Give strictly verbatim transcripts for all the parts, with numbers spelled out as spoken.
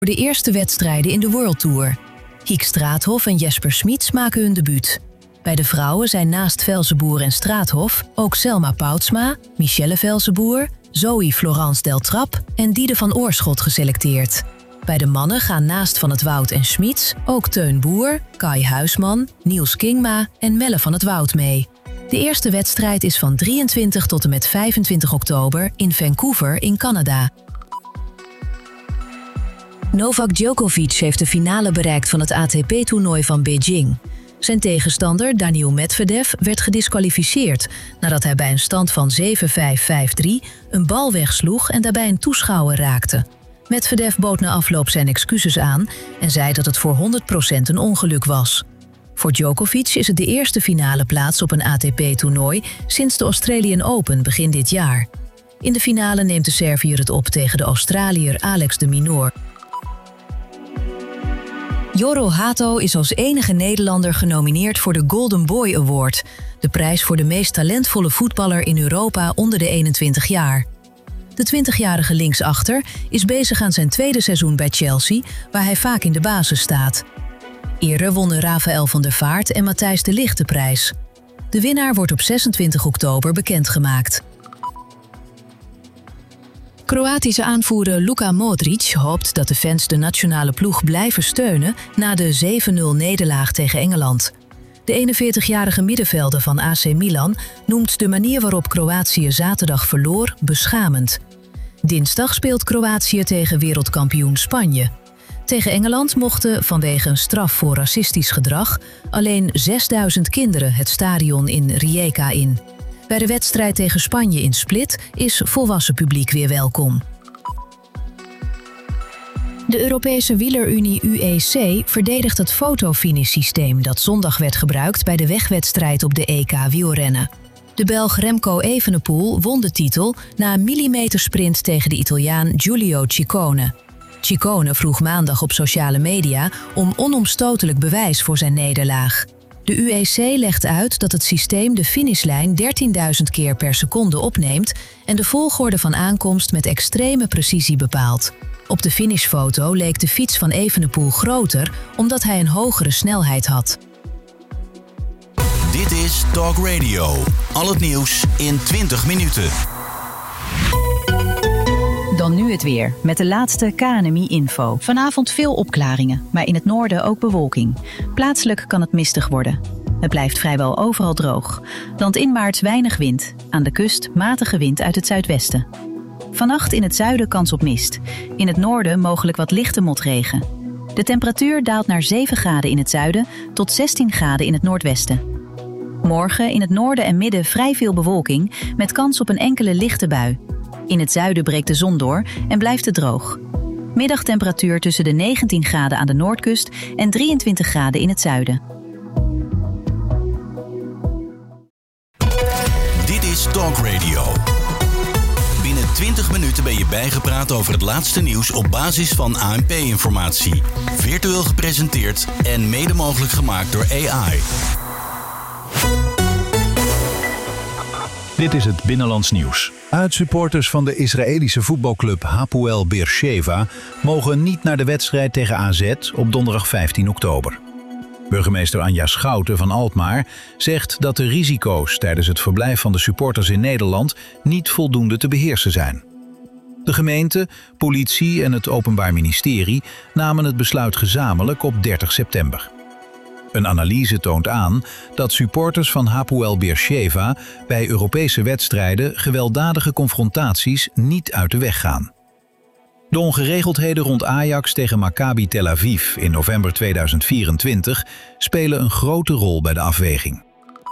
De eerste wedstrijden in de World Tour. Hiek Straathof en Jesper Smits maken hun debuut. Bij de vrouwen zijn naast Velzenboer en Straathof ook Selma Poutsma, Michelle Velzenboer, Zoe Florence Deltrap en Diede van Oorschot geselecteerd. Bij de mannen gaan naast Van het Woud en Smits ook Teun Boer, Kai Huisman, Niels Kingma en Melle van het Woud mee. De eerste wedstrijd is van drieëntwintig tot en met vijfentwintig oktober in Vancouver in Canada. Novak Djokovic heeft de finale bereikt van het A T P-toernooi van Beijing. Zijn tegenstander Daniil Medvedev werd gediskwalificeerd nadat hij bij een stand van zeven vijf vijf drie een bal wegsloeg en daarbij een toeschouwer raakte. Medvedev bood na afloop zijn excuses aan en zei dat het voor honderd procent een ongeluk was. Voor Djokovic is het de eerste finale plaats op een A T P-toernooi sinds de Australian Open begin dit jaar. In de finale neemt de Serviër het op tegen de Australiër Alex de Minaur. Jorro Hato is als enige Nederlander genomineerd voor de Golden Boy Award, de prijs voor de meest talentvolle voetballer in Europa onder de eenentwintig jaar. De twintigjarige linksachter is bezig aan zijn tweede seizoen bij Chelsea, waar hij vaak in de basis staat. Eerder wonnen Rafael van der Vaart en Matthijs de Ligt de prijs. De winnaar wordt op zesentwintig oktober bekendgemaakt. Kroatische aanvoerder Luka Modric hoopt dat de fans de nationale ploeg blijven steunen na de zeven nul nederlaag tegen Engeland. De eenenveertigjarige middenvelder van A C Milan noemt de manier waarop Kroatië zaterdag verloor beschamend. Dinsdag speelt Kroatië tegen wereldkampioen Spanje. Tegen Engeland mochten vanwege een straf voor racistisch gedrag alleen zesduizend kinderen het stadion in Rijeka in. Bij de wedstrijd tegen Spanje in Split is volwassen publiek weer welkom. De Europese wielerunie U E C verdedigt het fotofinish-systeem dat zondag werd gebruikt bij de wegwedstrijd op de E K wielrennen. De Belg Remco Evenepoel won de titel na een millimetersprint tegen de Italiaan Giulio Ciccone. Ciccone vroeg maandag op sociale media om onomstotelijk bewijs voor zijn nederlaag. De U E C legt uit dat het systeem de finishlijn dertienduizend keer per seconde opneemt en de volgorde van aankomst met extreme precisie bepaalt. Op de finishfoto leek de fiets van Evenepoel groter omdat hij een hogere snelheid had. Dit is Talk Radio. Al het nieuws in twintig minuten. Dan nu het weer, met de laatste K N M I-info. Vanavond veel opklaringen, maar in het noorden ook bewolking. Plaatselijk kan het mistig worden. Het blijft vrijwel overal droog. Landinwaarts weinig wind. Aan de kust matige wind uit het zuidwesten. Vannacht in het zuiden kans op mist. In het noorden mogelijk wat lichte motregen. De temperatuur daalt naar zeven graden in het zuiden tot zestien graden in het noordwesten. Morgen in het noorden en midden vrij veel bewolking met kans op een enkele lichte bui. In het zuiden breekt de zon door en blijft het droog. Middagtemperatuur tussen de negentien graden aan de noordkust en drieëntwintig graden in het zuiden. Dit is Talk Radio. Binnen twintig minuten ben je bijgepraat over het laatste nieuws op basis van A N P-informatie. Virtueel gepresenteerd en mede mogelijk gemaakt door A I. Dit is het Binnenlands Nieuws. Uitsupporters van de Israëlische voetbalclub Hapoel Beersheva mogen niet naar de wedstrijd tegen A Z op donderdag vijftien oktober. Burgemeester Anja Schouten van Alkmaar zegt dat de risico's tijdens het verblijf van de supporters in Nederland niet voldoende te beheersen zijn. De gemeente, politie en het Openbaar Ministerie namen het besluit gezamenlijk op dertig september. Een analyse toont aan dat supporters van Hapoel Beersheva bij Europese wedstrijden gewelddadige confrontaties niet uit de weg gaan. De ongeregeldheden rond Ajax tegen Maccabi Tel Aviv in november tweeduizend vierentwintig spelen een grote rol bij de afweging.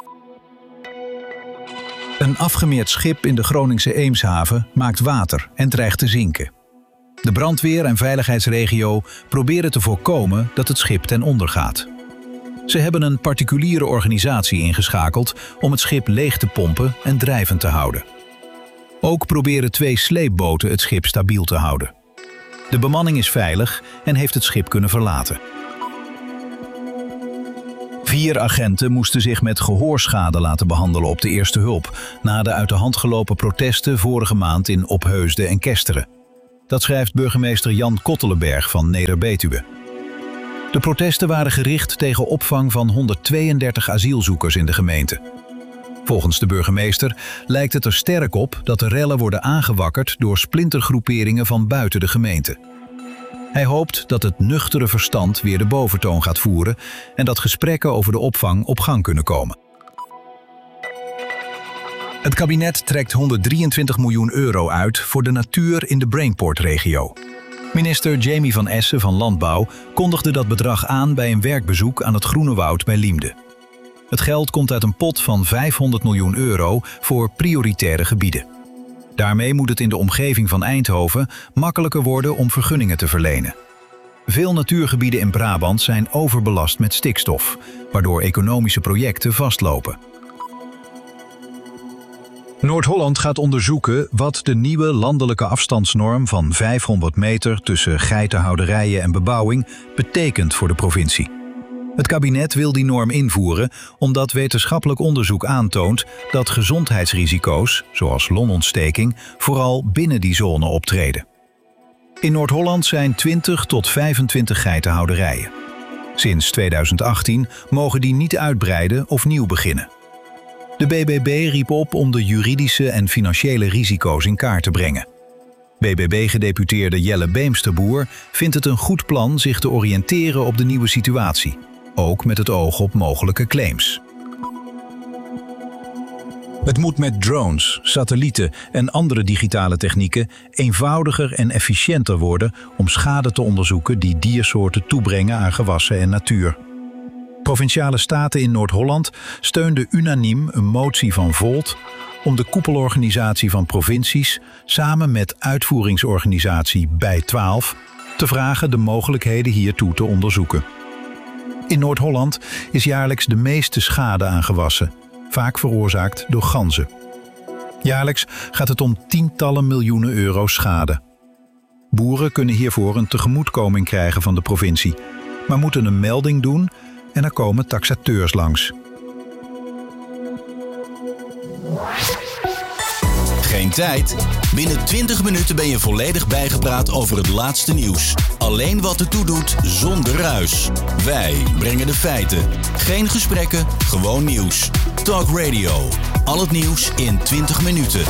Een afgemeerd schip in de Groningse Eemshaven maakt water en dreigt te zinken. De brandweer- en veiligheidsregio proberen te voorkomen dat het schip ten onder gaat. Ze hebben een particuliere organisatie ingeschakeld om het schip leeg te pompen en drijvend te houden. Ook proberen twee sleepboten het schip stabiel te houden. De bemanning is veilig en heeft het schip kunnen verlaten. Vier agenten moesten zich met gehoorschade laten behandelen op de eerste hulp na de uit de hand gelopen protesten vorige maand in Opheusden en Kesteren. Dat schrijft burgemeester Jan Kottelenberg van Neder-Betuwe. De protesten waren gericht tegen opvang van honderdtweeëndertig asielzoekers in de gemeente. Volgens de burgemeester lijkt het er sterk op dat de rellen worden aangewakkerd door splintergroeperingen van buiten de gemeente. Hij hoopt dat het nuchtere verstand weer de boventoon gaat voeren en dat gesprekken over de opvang op gang kunnen komen. Het kabinet trekt honderddrieëntwintig miljoen euro uit voor de natuur in de Brainport-regio. Minister Jamie van Essen van Landbouw kondigde dat bedrag aan bij een werkbezoek aan het Groene Woud bij Liemde. Het geld komt uit een pot van vijfhonderd miljoen euro voor prioritaire gebieden. Daarmee moet het in de omgeving van Eindhoven makkelijker worden om vergunningen te verlenen. Veel natuurgebieden in Brabant zijn overbelast met stikstof, waardoor economische projecten vastlopen. Noord-Holland gaat onderzoeken wat de nieuwe landelijke afstandsnorm van vijfhonderd meter tussen geitenhouderijen en bebouwing betekent voor de provincie. Het kabinet wil die norm invoeren omdat wetenschappelijk onderzoek aantoont dat gezondheidsrisico's, zoals longontsteking, vooral binnen die zone optreden. In Noord-Holland zijn twintig tot vijfentwintig geitenhouderijen. Sinds tweeduizend achttien mogen die niet uitbreiden of nieuw beginnen. De B B B riep op om de juridische en financiële risico's in kaart te brengen. B B B-gedeputeerde Jelle Beemsterboer vindt het een goed plan zich te oriënteren op de nieuwe situatie, ook met het oog op mogelijke claims. Het moet met drones, satellieten en andere digitale technieken eenvoudiger en efficiënter worden om schade te onderzoeken die diersoorten toebrengen aan gewassen en natuur. Provinciale staten in Noord-Holland steunden unaniem een motie van Volt om de koepelorganisatie van provincies samen met uitvoeringsorganisatie bij twaalf te vragen de mogelijkheden hiertoe te onderzoeken. In Noord-Holland is jaarlijks de meeste schade aan gewassen, vaak veroorzaakt door ganzen. Jaarlijks gaat het om tientallen miljoenen euro schade. Boeren kunnen hiervoor een tegemoetkoming krijgen van de provincie, maar moeten een melding doen en er komen taxateurs langs. Geen tijd? Binnen twintig minuten ben je volledig bijgepraat over het laatste nieuws. Alleen wat ertoe doet, zonder ruis. Wij brengen de feiten. Geen gesprekken, gewoon nieuws. Talk Radio. Al het nieuws in twintig minuten.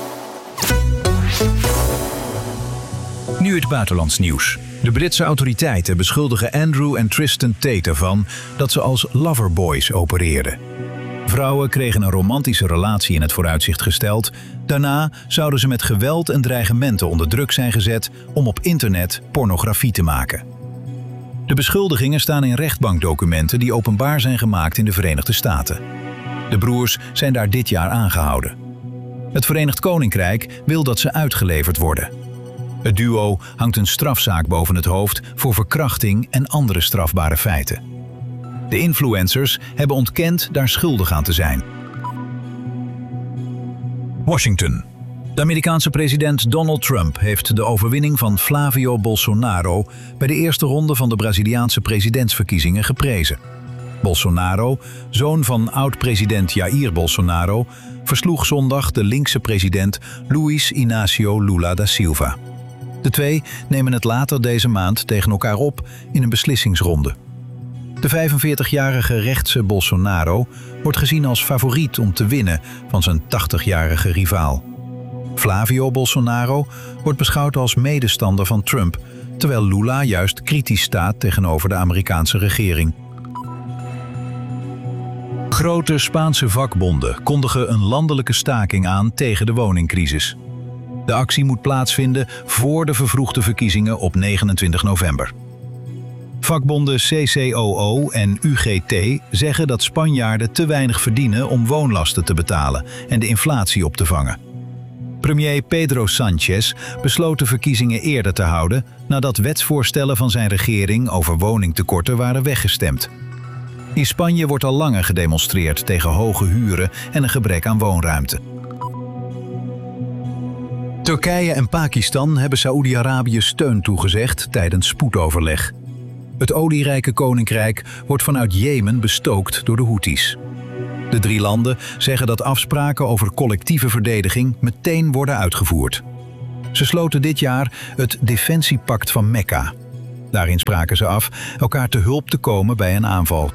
Nu het buitenlands nieuws. De Britse autoriteiten beschuldigen Andrew en Tristan Tate ervan dat ze als loverboys opereerden. Vrouwen kregen een romantische relatie in het vooruitzicht gesteld. Daarna zouden ze met geweld en dreigementen onder druk zijn gezet om op internet pornografie te maken. De beschuldigingen staan in rechtbankdocumenten die openbaar zijn gemaakt in de Verenigde Staten. De broers zijn daar dit jaar aangehouden. Het Verenigd Koninkrijk wil dat ze uitgeleverd worden. Het duo hangt een strafzaak boven het hoofd voor verkrachting en andere strafbare feiten. De influencers hebben ontkend daar schuldig aan te zijn. Washington. De Amerikaanse president Donald Trump heeft de overwinning van Flavio Bolsonaro bij de eerste ronde van de Braziliaanse presidentsverkiezingen geprezen. Bolsonaro, zoon van oud-president Jair Bolsonaro, versloeg zondag de linkse president Luiz Inácio Lula da Silva. De twee nemen het later deze maand tegen elkaar op in een beslissingsronde. De vijfenveertigjarige rechtse Bolsonaro wordt gezien als favoriet om te winnen van zijn tachtigjarige rivaal. Flavio Bolsonaro wordt beschouwd als medestander van Trump, terwijl Lula juist kritisch staat tegenover de Amerikaanse regering. Grote Spaanse vakbonden kondigen een landelijke staking aan tegen de woningcrisis. De actie moet plaatsvinden voor de vervroegde verkiezingen op negenentwintig november. Vakbonden C C O O en U G T zeggen dat Spanjaarden te weinig verdienen om woonlasten te betalen en de inflatie op te vangen. Premier Pedro Sánchez besloot de verkiezingen eerder te houden nadat wetsvoorstellen van zijn regering over woningtekorten waren weggestemd. In Spanje wordt al langer gedemonstreerd tegen hoge huren en een gebrek aan woonruimte. Turkije en Pakistan hebben Saoedi-Arabië steun toegezegd tijdens spoedoverleg. Het olierijke koninkrijk wordt vanuit Jemen bestookt door de Houthis. De drie landen zeggen dat afspraken over collectieve verdediging meteen worden uitgevoerd. Ze sloten dit jaar het Defensiepact van Mekka. Daarin spraken ze af elkaar te hulp te komen bij een aanval.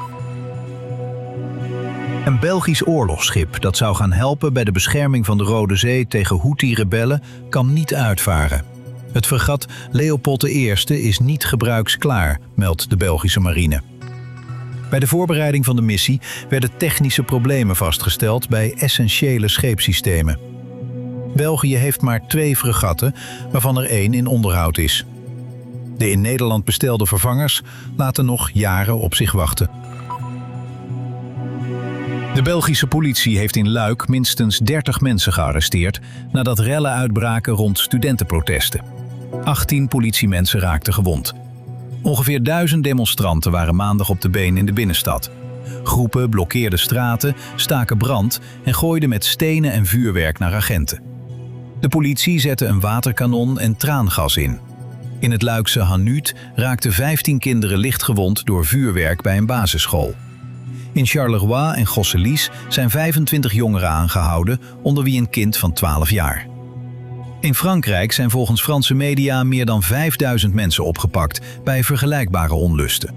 Een Belgisch oorlogsschip dat zou gaan helpen bij de bescherming van de Rode Zee tegen Houthi-rebellen kan niet uitvaren. Het fregat Leopold de Eerste is niet gebruiksklaar, meldt de Belgische marine. Bij de voorbereiding van de missie werden technische problemen vastgesteld bij essentiële scheepssystemen. België heeft maar twee fregatten, waarvan er één in onderhoud is. De in Nederland bestelde vervangers laten nog jaren op zich wachten. De Belgische politie heeft in Luik minstens dertig mensen gearresteerd nadat rellen uitbraken rond studentenprotesten. achttien politiemensen raakten gewond. Ongeveer duizend demonstranten waren maandag op de been in de binnenstad. Groepen blokkeerden straten, staken brand en gooiden met stenen en vuurwerk naar agenten. De politie zette een waterkanon en traangas in. In het Luikse Hanuut raakten vijftien kinderen lichtgewond door vuurwerk bij een basisschool. In Charleroi en Gosselies zijn vijfentwintig jongeren aangehouden, onder wie een kind van twaalf jaar. In Frankrijk zijn volgens Franse media meer dan vijfduizend mensen opgepakt bij vergelijkbare onlusten.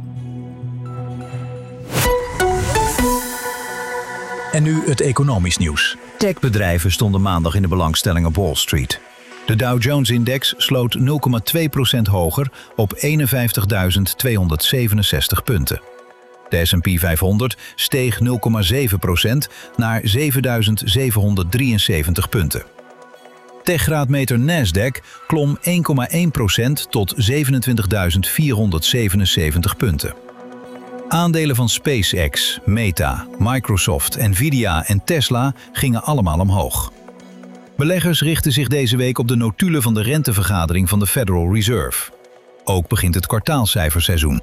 En nu het economisch nieuws. Techbedrijven stonden maandag in de belangstelling op Wall Street. De Dow Jones-index sloot nul komma twee procent hoger op eenenvijftigduizend tweehonderdzevenenzestig punten. De S en P vijfhonderd steeg nul komma zeven procent naar zevenduizend zevenhonderddrieënzeventig punten. Techgraadmeter Nasdaq klom één komma één procent tot zevenentwintigduizend vierhonderdzevenenzeventig punten. Aandelen van SpaceX, Meta, Microsoft, Nvidia en Tesla gingen allemaal omhoog. Beleggers richten zich deze week op de notulen van de rentevergadering van de Federal Reserve. Ook begint het kwartaalcijferseizoen.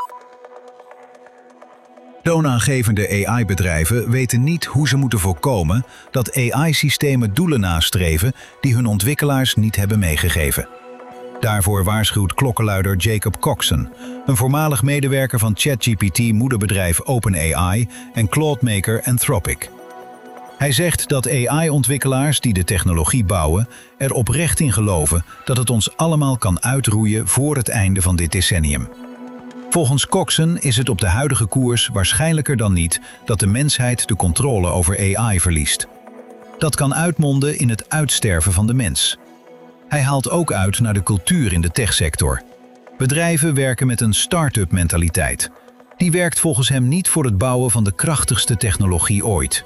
Toonaangevende A I-bedrijven weten niet hoe ze moeten voorkomen dat A I-systemen doelen nastreven die hun ontwikkelaars niet hebben meegegeven. Daarvoor waarschuwt klokkenluider Jacob Coxon, een voormalig medewerker van ChatGPT-moederbedrijf OpenAI en cloudmaker Anthropic. Hij zegt dat A I-ontwikkelaars die de technologie bouwen er oprecht in geloven dat het ons allemaal kan uitroeien voor het einde van dit decennium. Volgens Coxon is het op de huidige koers waarschijnlijker dan niet dat de mensheid de controle over A I verliest. Dat kan uitmonden in het uitsterven van de mens. Hij haalt ook uit naar de cultuur in de techsector. Bedrijven werken met een start-up mentaliteit. Die werkt volgens hem niet voor het bouwen van de krachtigste technologie ooit.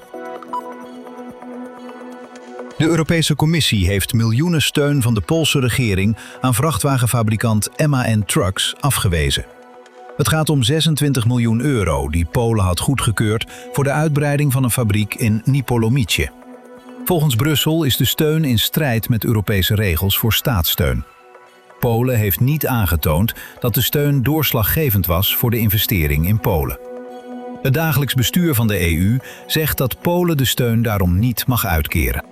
De Europese Commissie heeft miljoenen steun van de Poolse regering aan vrachtwagenfabrikant M A N Trucks afgewezen. Het gaat om zesentwintig miljoen euro die Polen had goedgekeurd voor de uitbreiding van een fabriek in Nipolomice. Volgens Brussel is de steun in strijd met Europese regels voor staatssteun. Polen heeft niet aangetoond dat de steun doorslaggevend was voor de investering in Polen. Het dagelijks bestuur van de E U zegt dat Polen de steun daarom niet mag uitkeren.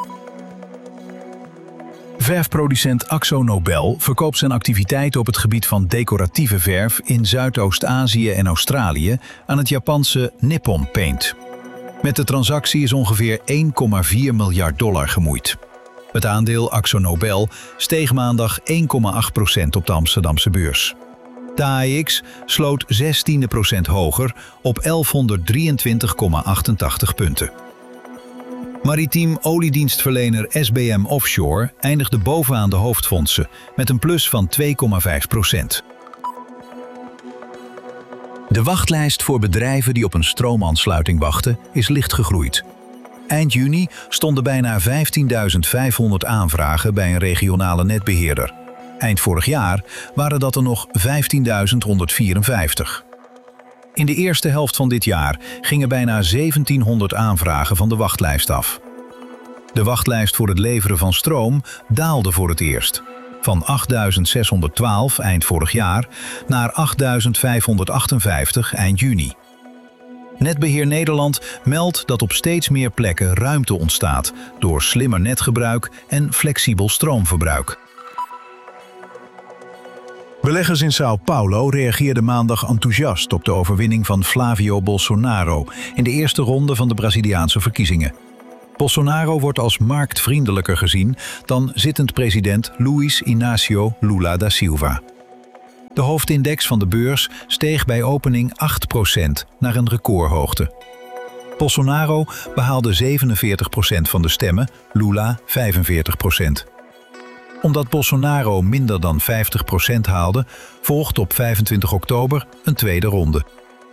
Verfproducent AkzoNobel verkoopt zijn activiteiten op het gebied van decoratieve verf in Zuidoost-Azië en Australië aan het Japanse Nippon Paint. Met de transactie is ongeveer één komma vier miljard dollar gemoeid. Het aandeel AkzoNobel steeg maandag één komma acht procent op de Amsterdamse beurs. De A E X sloot zestien procent hoger op elfhonderddrieëntwintig komma achtentachtig punten. Maritiem oliedienstverlener S B M Offshore eindigde bovenaan de hoofdfondsen met een plus van twee komma vijf procent. De wachtlijst voor bedrijven die op een stroomaansluiting wachten is licht gegroeid. Eind juni stonden bijna vijftienduizend vijfhonderd aanvragen bij een regionale netbeheerder. Eind vorig jaar waren dat er nog vijftienduizend honderdvierenvijftig. In de eerste helft van dit jaar gingen bijna zeventienhonderd aanvragen van de wachtlijst af. De wachtlijst voor het leveren van stroom daalde voor het eerst. Van achtduizend zeshonderdtwaalf eind vorig jaar naar achtduizend vijfhonderdachtenvijftig eind juni. Netbeheer Nederland meldt dat op steeds meer plekken ruimte ontstaat door slimmer netgebruik en flexibel stroomverbruik. Beleggers in Sao Paulo reageerden maandag enthousiast op de overwinning van Flavio Bolsonaro in de eerste ronde van de Braziliaanse verkiezingen. Bolsonaro wordt als marktvriendelijker gezien dan zittend president Luiz Inácio Lula da Silva. De hoofdindex van de beurs steeg bij opening acht procent naar een recordhoogte. Bolsonaro behaalde zevenenveertig procent van de stemmen, Lula vijfenveertig procent. Omdat Bolsonaro minder dan vijftig procent haalde, volgt op vijfentwintig oktober een tweede ronde.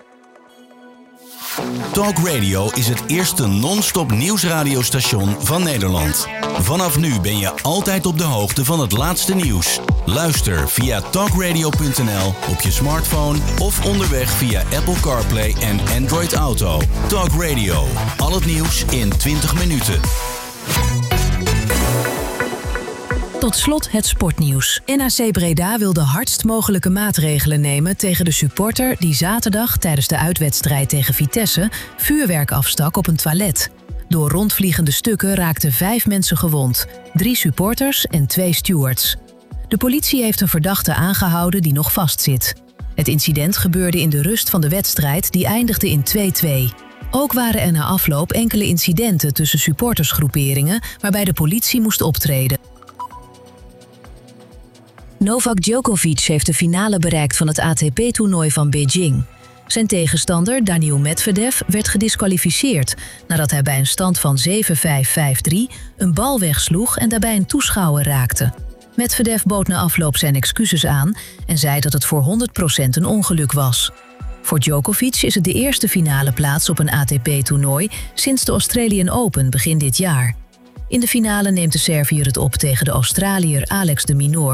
Talk Radio is het eerste non-stop nieuwsradiostation van Nederland. Vanaf nu ben je altijd op de hoogte van het laatste nieuws. Luister via talkradio punt n l op je smartphone of onderweg via Apple CarPlay en Android Auto. Talk Radio, al het nieuws in twintig minuten. Tot slot het sportnieuws. N A C Breda wil de hardst mogelijke maatregelen nemen tegen de supporter die zaterdag tijdens de uitwedstrijd tegen Vitesse vuurwerk afstak op een toilet. Door rondvliegende stukken raakten vijf mensen gewond, drie supporters en twee stewards. De politie heeft een verdachte aangehouden die nog vastzit. Het incident gebeurde in de rust van de wedstrijd die eindigde in twee-twee. Ook waren er na afloop enkele incidenten tussen supportersgroeperingen waarbij de politie moest optreden. Novak Djokovic heeft de finale bereikt van het A T P-toernooi van Beijing. Zijn tegenstander Daniil Medvedev werd gediskwalificeerd nadat hij bij een stand van zeven vijf vijf drie een bal wegsloeg en daarbij een toeschouwer raakte. Medvedev bood na afloop zijn excuses aan en zei dat het voor honderd procent een ongeluk was. Voor Djokovic is het de eerste finale plaats op een A T P-toernooi sinds de Australian Open begin dit jaar. In de finale neemt de Serviër het op tegen de Australiër Alex de Minaur.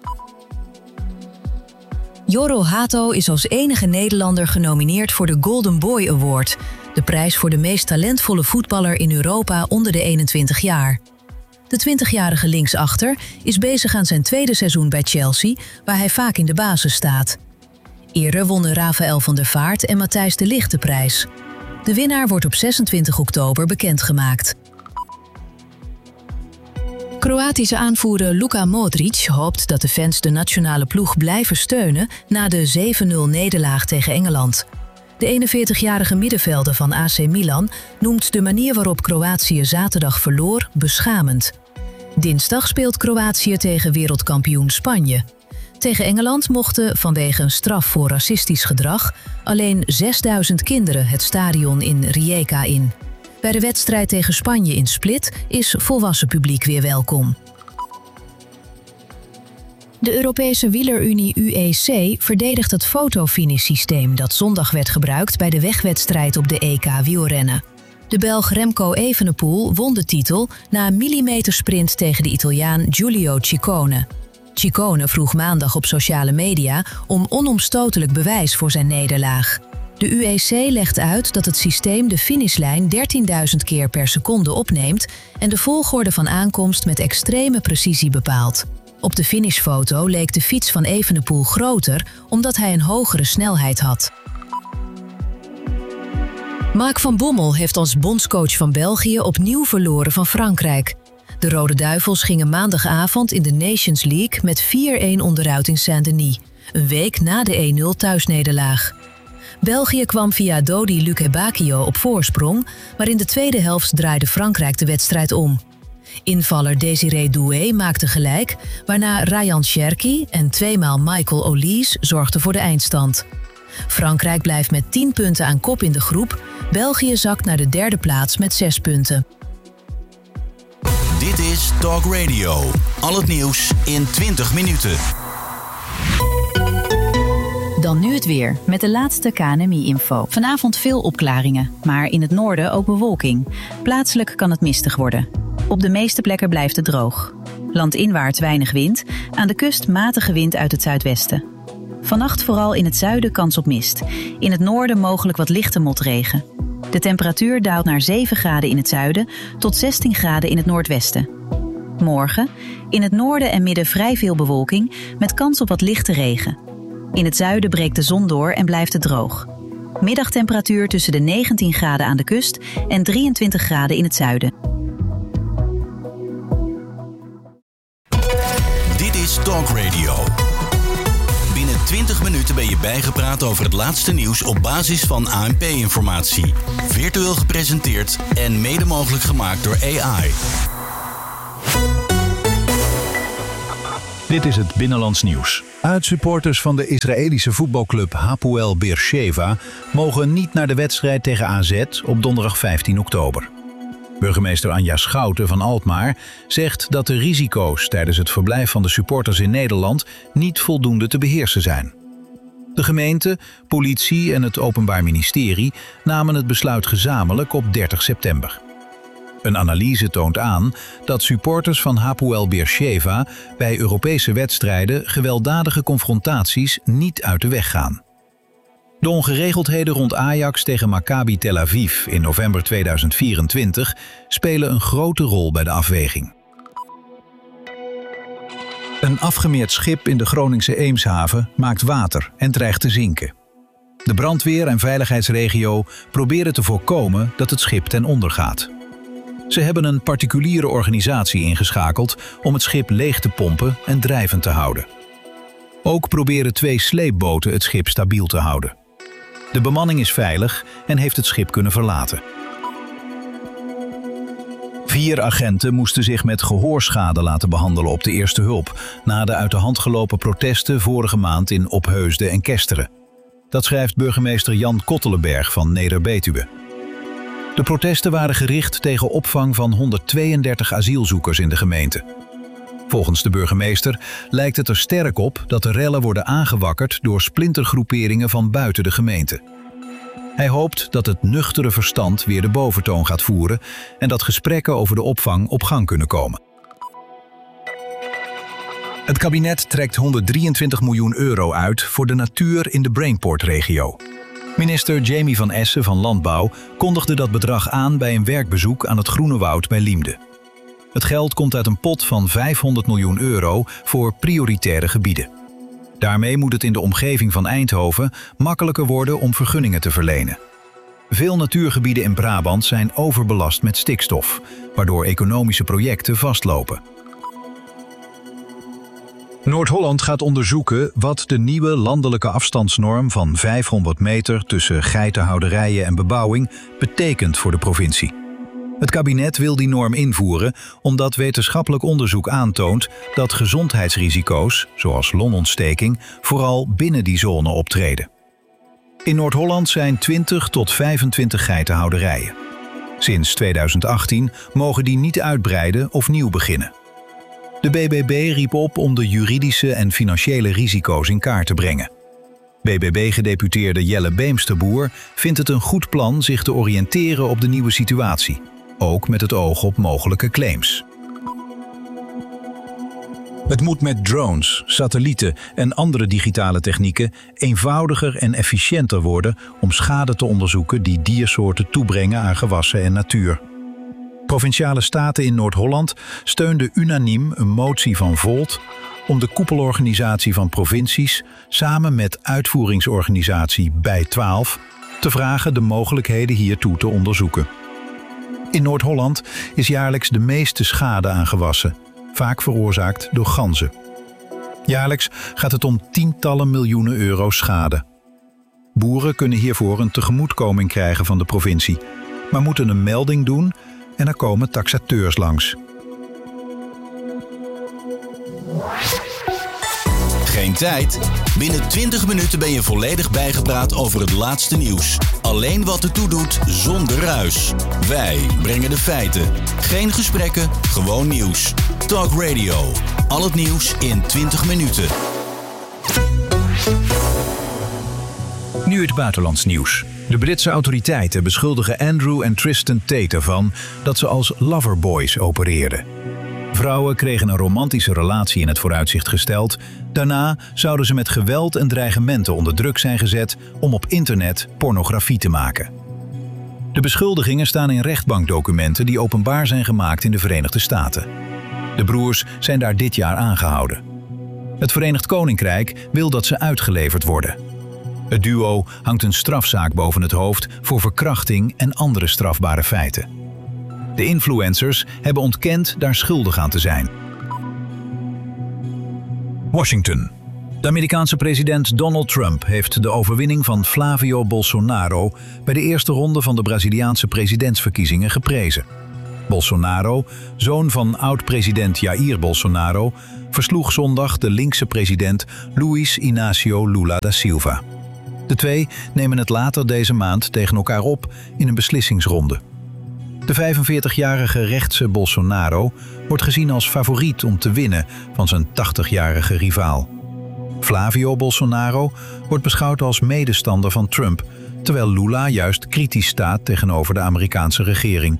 Jorro Hato is als enige Nederlander genomineerd voor de Golden Boy Award, de prijs voor de meest talentvolle voetballer in Europa onder de eenentwintig jaar. De twintigjarige linksachter is bezig aan zijn tweede seizoen bij Chelsea, waar hij vaak in de basis staat. Eerder wonnen Rafael van der Vaart en Matthijs de Ligt de prijs. De winnaar wordt op zesentwintig oktober bekendgemaakt. Kroatische aanvoerder Luka Modric hoopt dat de fans de nationale ploeg blijven steunen na de zeven nul nederlaag tegen Engeland. De eenenveertigjarige middenvelder van A C Milan noemt de manier waarop Kroatië zaterdag verloor beschamend. Dinsdag speelt Kroatië tegen wereldkampioen Spanje. Tegen Engeland mochten vanwege een straf voor racistisch gedrag alleen zesduizend kinderen het stadion in Rijeka in. Bij de wedstrijd tegen Spanje in Split is volwassen publiek weer welkom. De Europese wielerunie U E C verdedigt het fotofinish-systeem dat zondag werd gebruikt bij de wegwedstrijd op de E K wielrennen. De Belg Remco Evenepoel won de titel na een millimetersprint tegen de Italiaan Giulio Ciccone. Ciccone vroeg maandag op sociale media om onomstotelijk bewijs voor zijn nederlaag. De U E C legt uit dat het systeem de finishlijn dertienduizend keer per seconde opneemt en de volgorde van aankomst met extreme precisie bepaalt. Op de finishfoto leek de fiets van Evenepoel groter omdat hij een hogere snelheid had. Mark van Bommel heeft als bondscoach van België opnieuw verloren van Frankrijk. De Rode Duivels gingen maandagavond in de Nations League met vier-een onderuit in Saint-Denis, een week na de één nul thuisnederlaag. België kwam via Dodi Lukebakio op voorsprong, maar in de tweede helft draaide Frankrijk de wedstrijd om. Invaller Désiré Doué maakte gelijk, waarna Ryan Cherki en tweemaal Michael Olise zorgden voor de eindstand. Frankrijk blijft met tien punten aan kop in de groep, België zakt naar de derde plaats met zes punten. Dit is Talk Radio. Al het nieuws in twintig minuten. Dan nu het weer, met de laatste K N M I-info. Vanavond veel opklaringen, maar in het noorden ook bewolking. Plaatselijk kan het mistig worden. Op de meeste plekken blijft het droog. Landinwaarts weinig wind, aan de kust matige wind uit het zuidwesten. Vannacht vooral in het zuiden kans op mist. In het noorden mogelijk wat lichte motregen. De temperatuur daalt naar zeven graden in het zuiden tot zestien graden in het noordwesten. Morgen, in het noorden en midden vrij veel bewolking met kans op wat lichte regen. In het zuiden breekt de zon door en blijft het droog. Middagtemperatuur tussen de negentien graden aan de kust en drieëntwintig graden in het zuiden. Dit is Talk Radio. Binnen twintig minuten ben je bijgepraat over het laatste nieuws op basis van A N P-informatie. Virtueel gepresenteerd en mede mogelijk gemaakt door A I. Dit is het Binnenlands Nieuws. Uitsupporters van de Israëlische voetbalclub Hapoel Beersheva mogen niet naar de wedstrijd tegen A Z op donderdag vijftien oktober. Burgemeester Anja Schouten van Alkmaar zegt dat de risico's tijdens het verblijf van de supporters in Nederland niet voldoende te beheersen zijn. De gemeente, politie en het Openbaar Ministerie namen het besluit gezamenlijk op dertig september. Een analyse toont aan dat supporters van Hapoel Beersheva bij Europese wedstrijden gewelddadige confrontaties niet uit de weg gaan. De ongeregeldheden rond Ajax tegen Maccabi Tel Aviv in november tweeduizend vierentwintig spelen een grote rol bij de afweging. Een afgemeerd schip in de Groningse Eemshaven maakt water en dreigt te zinken. De brandweer- en veiligheidsregio proberen te voorkomen dat het schip ten onder gaat. Ze hebben een particuliere organisatie ingeschakeld om het schip leeg te pompen en drijvend te houden. Ook proberen twee sleepboten het schip stabiel te houden. De bemanning is veilig en heeft het schip kunnen verlaten. Vier agenten moesten zich met gehoorschade laten behandelen op de eerste hulp na de uit de hand gelopen protesten vorige maand in Opheusden en Kesteren. Dat schrijft burgemeester Jan Kottelenberg van Neder-Betuwe. De protesten waren gericht tegen opvang van honderdtweeëndertig asielzoekers in de gemeente. Volgens de burgemeester lijkt het er sterk op dat de rellen worden aangewakkerd door splintergroeperingen van buiten de gemeente. Hij hoopt dat het nuchtere verstand weer de boventoon gaat voeren en dat gesprekken over de opvang op gang kunnen komen. Het kabinet trekt honderddrieëntwintig miljoen euro uit voor de natuur in de Brainport-regio. Minister Jamie van Essen van Landbouw kondigde dat bedrag aan bij een werkbezoek aan het Groene Woud bij Liemde. Het geld komt uit een pot van vijfhonderd miljoen euro voor prioritaire gebieden. Daarmee moet het in de omgeving van Eindhoven makkelijker worden om vergunningen te verlenen. Veel natuurgebieden in Brabant zijn overbelast met stikstof, waardoor economische projecten vastlopen. Noord-Holland gaat onderzoeken wat de nieuwe landelijke afstandsnorm van vijfhonderd meter tussen geitenhouderijen en bebouwing betekent voor de provincie. Het kabinet wil die norm invoeren omdat wetenschappelijk onderzoek aantoont dat gezondheidsrisico's, zoals longontsteking, vooral binnen die zone optreden. In Noord-Holland zijn twintig tot vijfentwintig geitenhouderijen. Sinds tweeduizend achttien mogen die niet uitbreiden of nieuw beginnen. De B B B riep op om de juridische en financiële risico's in kaart te brengen. B B B-gedeputeerde Jelle Beemsterboer vindt het een goed plan zich te oriënteren op de nieuwe situatie, ook met het oog op mogelijke claims. Het moet met drones, satellieten en andere digitale technieken eenvoudiger en efficiënter worden om schade te onderzoeken die diersoorten toebrengen aan gewassen en natuur. Provinciale staten in Noord-Holland steunden unaniem een motie van Volt om de koepelorganisatie van provincies samen met uitvoeringsorganisatie Bij twaalf te vragen de mogelijkheden hiertoe te onderzoeken. In Noord-Holland is jaarlijks de meeste schade aan gewassen, vaak veroorzaakt door ganzen. Jaarlijks gaat het om tientallen miljoenen euro schade. Boeren kunnen hiervoor een tegemoetkoming krijgen van de provincie, maar moeten een melding doen en er komen taxateurs langs. Geen tijd? Binnen twintig minuten ben je volledig bijgepraat over het laatste nieuws. Alleen wat ertoe doet, zonder ruis. Wij brengen de feiten. Geen gesprekken, gewoon nieuws. Talk Radio. Al het nieuws in twintig minuten. Nu het buitenlands nieuws. De Britse autoriteiten beschuldigen Andrew en Tristan Tate ervan dat ze als loverboys opereerden. Vrouwen kregen een romantische relatie in het vooruitzicht gesteld. Daarna zouden ze met geweld en dreigementen onder druk zijn gezet om op internet pornografie te maken. De beschuldigingen staan in rechtbankdocumenten die openbaar zijn gemaakt in de Verenigde Staten. De broers zijn daar dit jaar aangehouden. Het Verenigd Koninkrijk wil dat ze uitgeleverd worden. Het duo hangt een strafzaak boven het hoofd voor verkrachting en andere strafbare feiten. De influencers hebben ontkend daar schuldig aan te zijn. Washington. De Amerikaanse president Donald Trump heeft de overwinning van Flavio Bolsonaro bij de eerste ronde van de Braziliaanse presidentsverkiezingen geprezen. Bolsonaro, zoon van oud-president Jair Bolsonaro, versloeg zondag de linkse president Luiz Inácio Lula da Silva. De twee nemen het later deze maand tegen elkaar op in een beslissingsronde. De vijfenveertigjarige rechtse Bolsonaro wordt gezien als favoriet om te winnen van zijn tachtigjarige rivaal. Flavio Bolsonaro wordt beschouwd als medestander van Trump, terwijl Lula juist kritisch staat tegenover de Amerikaanse regering.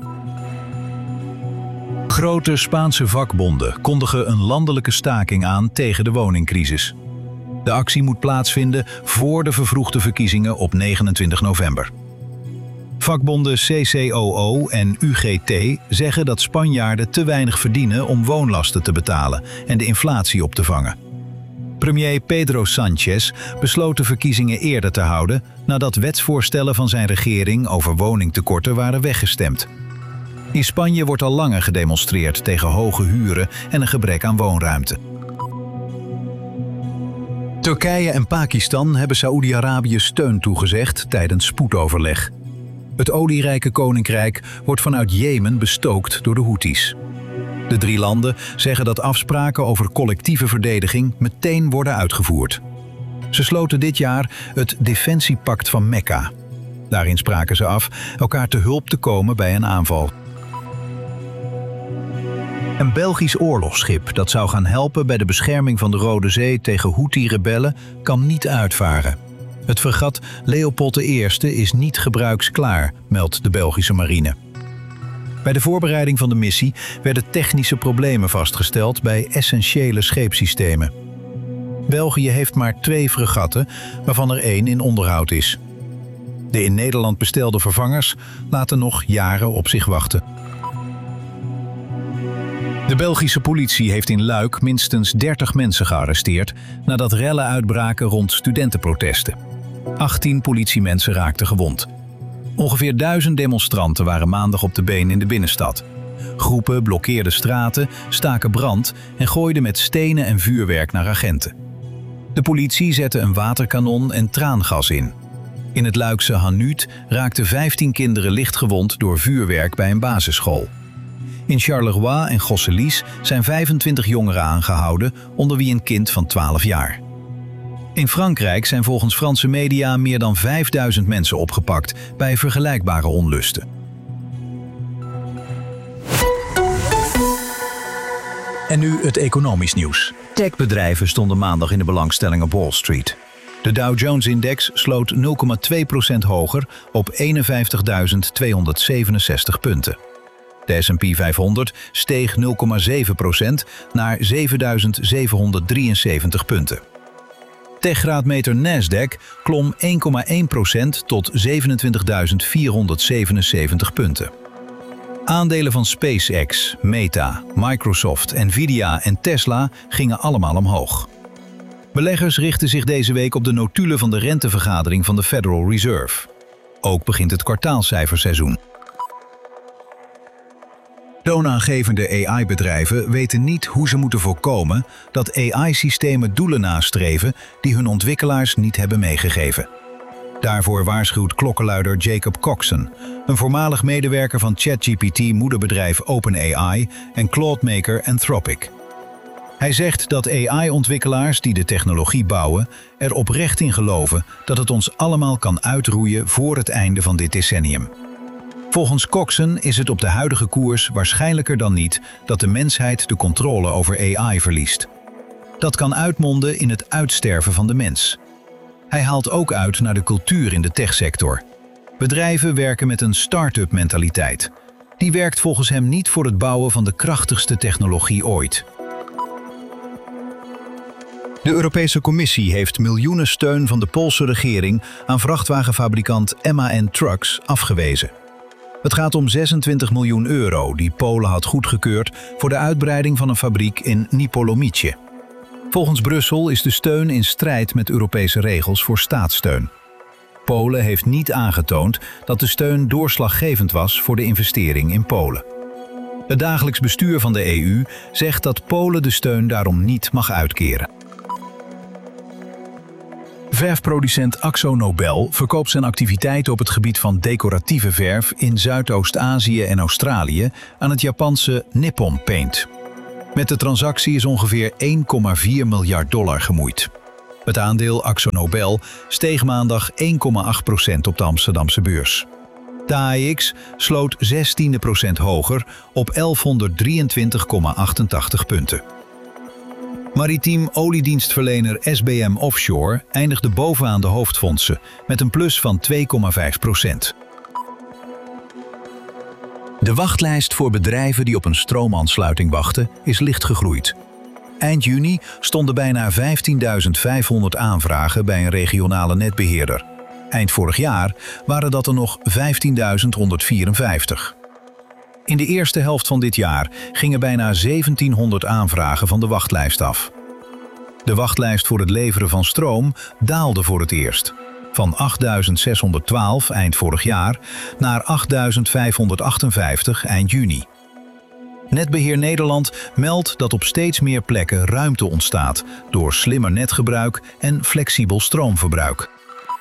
Grote Spaanse vakbonden kondigen een landelijke staking aan tegen de woningcrisis. De actie moet plaatsvinden voor de vervroegde verkiezingen op negenentwintig november. Vakbonden C C O O en U G T zeggen dat Spanjaarden te weinig verdienen om woonlasten te betalen en de inflatie op te vangen. Premier Pedro Sánchez besloot de verkiezingen eerder te houden nadat wetsvoorstellen van zijn regering over woningtekorten waren weggestemd. In Spanje wordt al langer gedemonstreerd tegen hoge huren en een gebrek aan woonruimte. Turkije en Pakistan hebben Saoedi-Arabië steun toegezegd tijdens spoedoverleg. Het olierijke koninkrijk wordt vanuit Jemen bestookt door de Houthis. De drie landen zeggen dat afspraken over collectieve verdediging meteen worden uitgevoerd. Ze sloten dit jaar het Defensiepact van Mekka. Daarin spraken ze af elkaar te hulp te komen bij een aanval. Een Belgisch oorlogsschip dat zou gaan helpen bij de bescherming van de Rode Zee tegen Houthi-rebellen kan niet uitvaren. Het fregat Leopold de Eerste is niet gebruiksklaar, meldt de Belgische marine. Bij de voorbereiding van de missie werden technische problemen vastgesteld bij essentiële scheepssystemen. België heeft maar twee fregatten, waarvan er één in onderhoud is. De in Nederland bestelde vervangers laten nog jaren op zich wachten. De Belgische politie heeft in Luik minstens dertig mensen gearresteerd nadat rellen uitbraken rond studentenprotesten. achttien politiemensen raakten gewond. Ongeveer duizend demonstranten waren maandag op de been in de binnenstad. Groepen blokkeerden straten, staken brand en gooiden met stenen en vuurwerk naar agenten. De politie zette een waterkanon en traangas in. In het Luikse Hanuut raakten vijftien kinderen lichtgewond door vuurwerk bij een basisschool. In Charleroi en Gosselies zijn vijfentwintig jongeren aangehouden, onder wie een kind van twaalf jaar. In Frankrijk zijn volgens Franse media meer dan vijfduizend mensen opgepakt bij vergelijkbare onlusten. En nu het economisch nieuws. Techbedrijven stonden maandag in de belangstelling op Wall Street. De Dow Jones-index sloot nul komma twee procent hoger op eenenvijftigduizend tweehonderdzevenenzestig punten. De S en P vijfhonderd steeg nul komma zeven procent naar zevenduizend zevenhonderddrieënzeventig punten. Techgraadmeter Nasdaq klom één komma één procent tot zevenentwintigduizend vierhonderdzevenenzeventig punten. Aandelen van SpaceX, Meta, Microsoft, Nvidia en Tesla gingen allemaal omhoog. Beleggers richten zich deze week op de notulen van de rentevergadering van de Federal Reserve. Ook begint het kwartaalcijferseizoen. Toonaangevende A I-bedrijven weten niet hoe ze moeten voorkomen dat A I-systemen doelen nastreven die hun ontwikkelaars niet hebben meegegeven. Daarvoor waarschuwt klokkenluider Jacob Coxon, een voormalig medewerker van ChatGPT-moederbedrijf OpenAI en cloudmaker Anthropic. Hij zegt dat A I-ontwikkelaars die de technologie bouwen er oprecht in geloven dat het ons allemaal kan uitroeien voor het einde van dit decennium. Volgens Coxon is het op de huidige koers waarschijnlijker dan niet dat de mensheid de controle over A I verliest. Dat kan uitmonden in het uitsterven van de mens. Hij haalt ook uit naar de cultuur in de techsector. Bedrijven werken met een start-up mentaliteit. Die werkt volgens hem niet voor het bouwen van de krachtigste technologie ooit. De Europese Commissie heeft miljoenen steun van de Poolse regering aan vrachtwagenfabrikant M A N Trucks afgewezen. Het gaat om zesentwintig miljoen euro die Polen had goedgekeurd voor de uitbreiding van een fabriek in Nipolomice. Volgens Brussel is de steun in strijd met Europese regels voor staatssteun. Polen heeft niet aangetoond dat de steun doorslaggevend was voor de investering in Polen. Het dagelijks bestuur van de E U zegt dat Polen de steun daarom niet mag uitkeren. Verfproducent Akzo Nobel verkoopt zijn activiteiten op het gebied van decoratieve verf in Zuidoost-Azië en Australië aan het Japanse Nippon Paint. Met de transactie is ongeveer één komma vier miljard dollar gemoeid. Het aandeel Akzo Nobel steeg maandag één komma acht procent op de Amsterdamse beurs. De A E X sloot zestien procent hoger op elfhonderddrieëntwintig komma achtentachtig punten. Maritiem oliedienstverlener S B M Offshore eindigde bovenaan de hoofdfondsen met een plus van twee komma vijf procent. De wachtlijst voor bedrijven die op een stroomaansluiting wachten is licht gegroeid. Eind juni stonden bijna vijftienduizend vijfhonderd aanvragen bij een regionale netbeheerder. Eind vorig jaar waren dat er nog vijftienduizend honderdvierenvijftig. In de eerste helft van dit jaar gingen bijna zeventienhonderd aanvragen van de wachtlijst af. De wachtlijst voor het leveren van stroom daalde voor het eerst. Van achtduizend zeshonderdtwaalf eind vorig jaar naar achtduizend vijfhonderdachtenvijftig eind juni. Netbeheer Nederland meldt dat op steeds meer plekken ruimte ontstaat door slimmer netgebruik en flexibel stroomverbruik.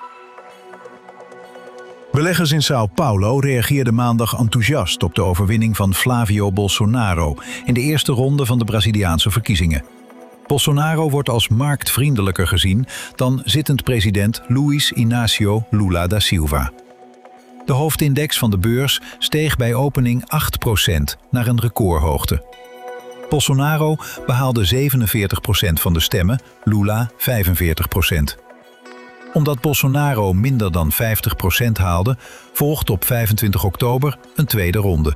Beleggers in São Paulo reageerden maandag enthousiast op de overwinning van Flávio Bolsonaro in de eerste ronde van de Braziliaanse verkiezingen. Bolsonaro wordt als marktvriendelijker gezien dan zittend president Luiz Inácio Lula da Silva. De hoofdindex van de beurs steeg bij opening acht procent naar een recordhoogte. Bolsonaro behaalde zevenenveertig procent van de stemmen, Lula vijfenveertig procent. Omdat Bolsonaro minder dan vijftig procent haalde, volgt op vijfentwintig oktober een tweede ronde.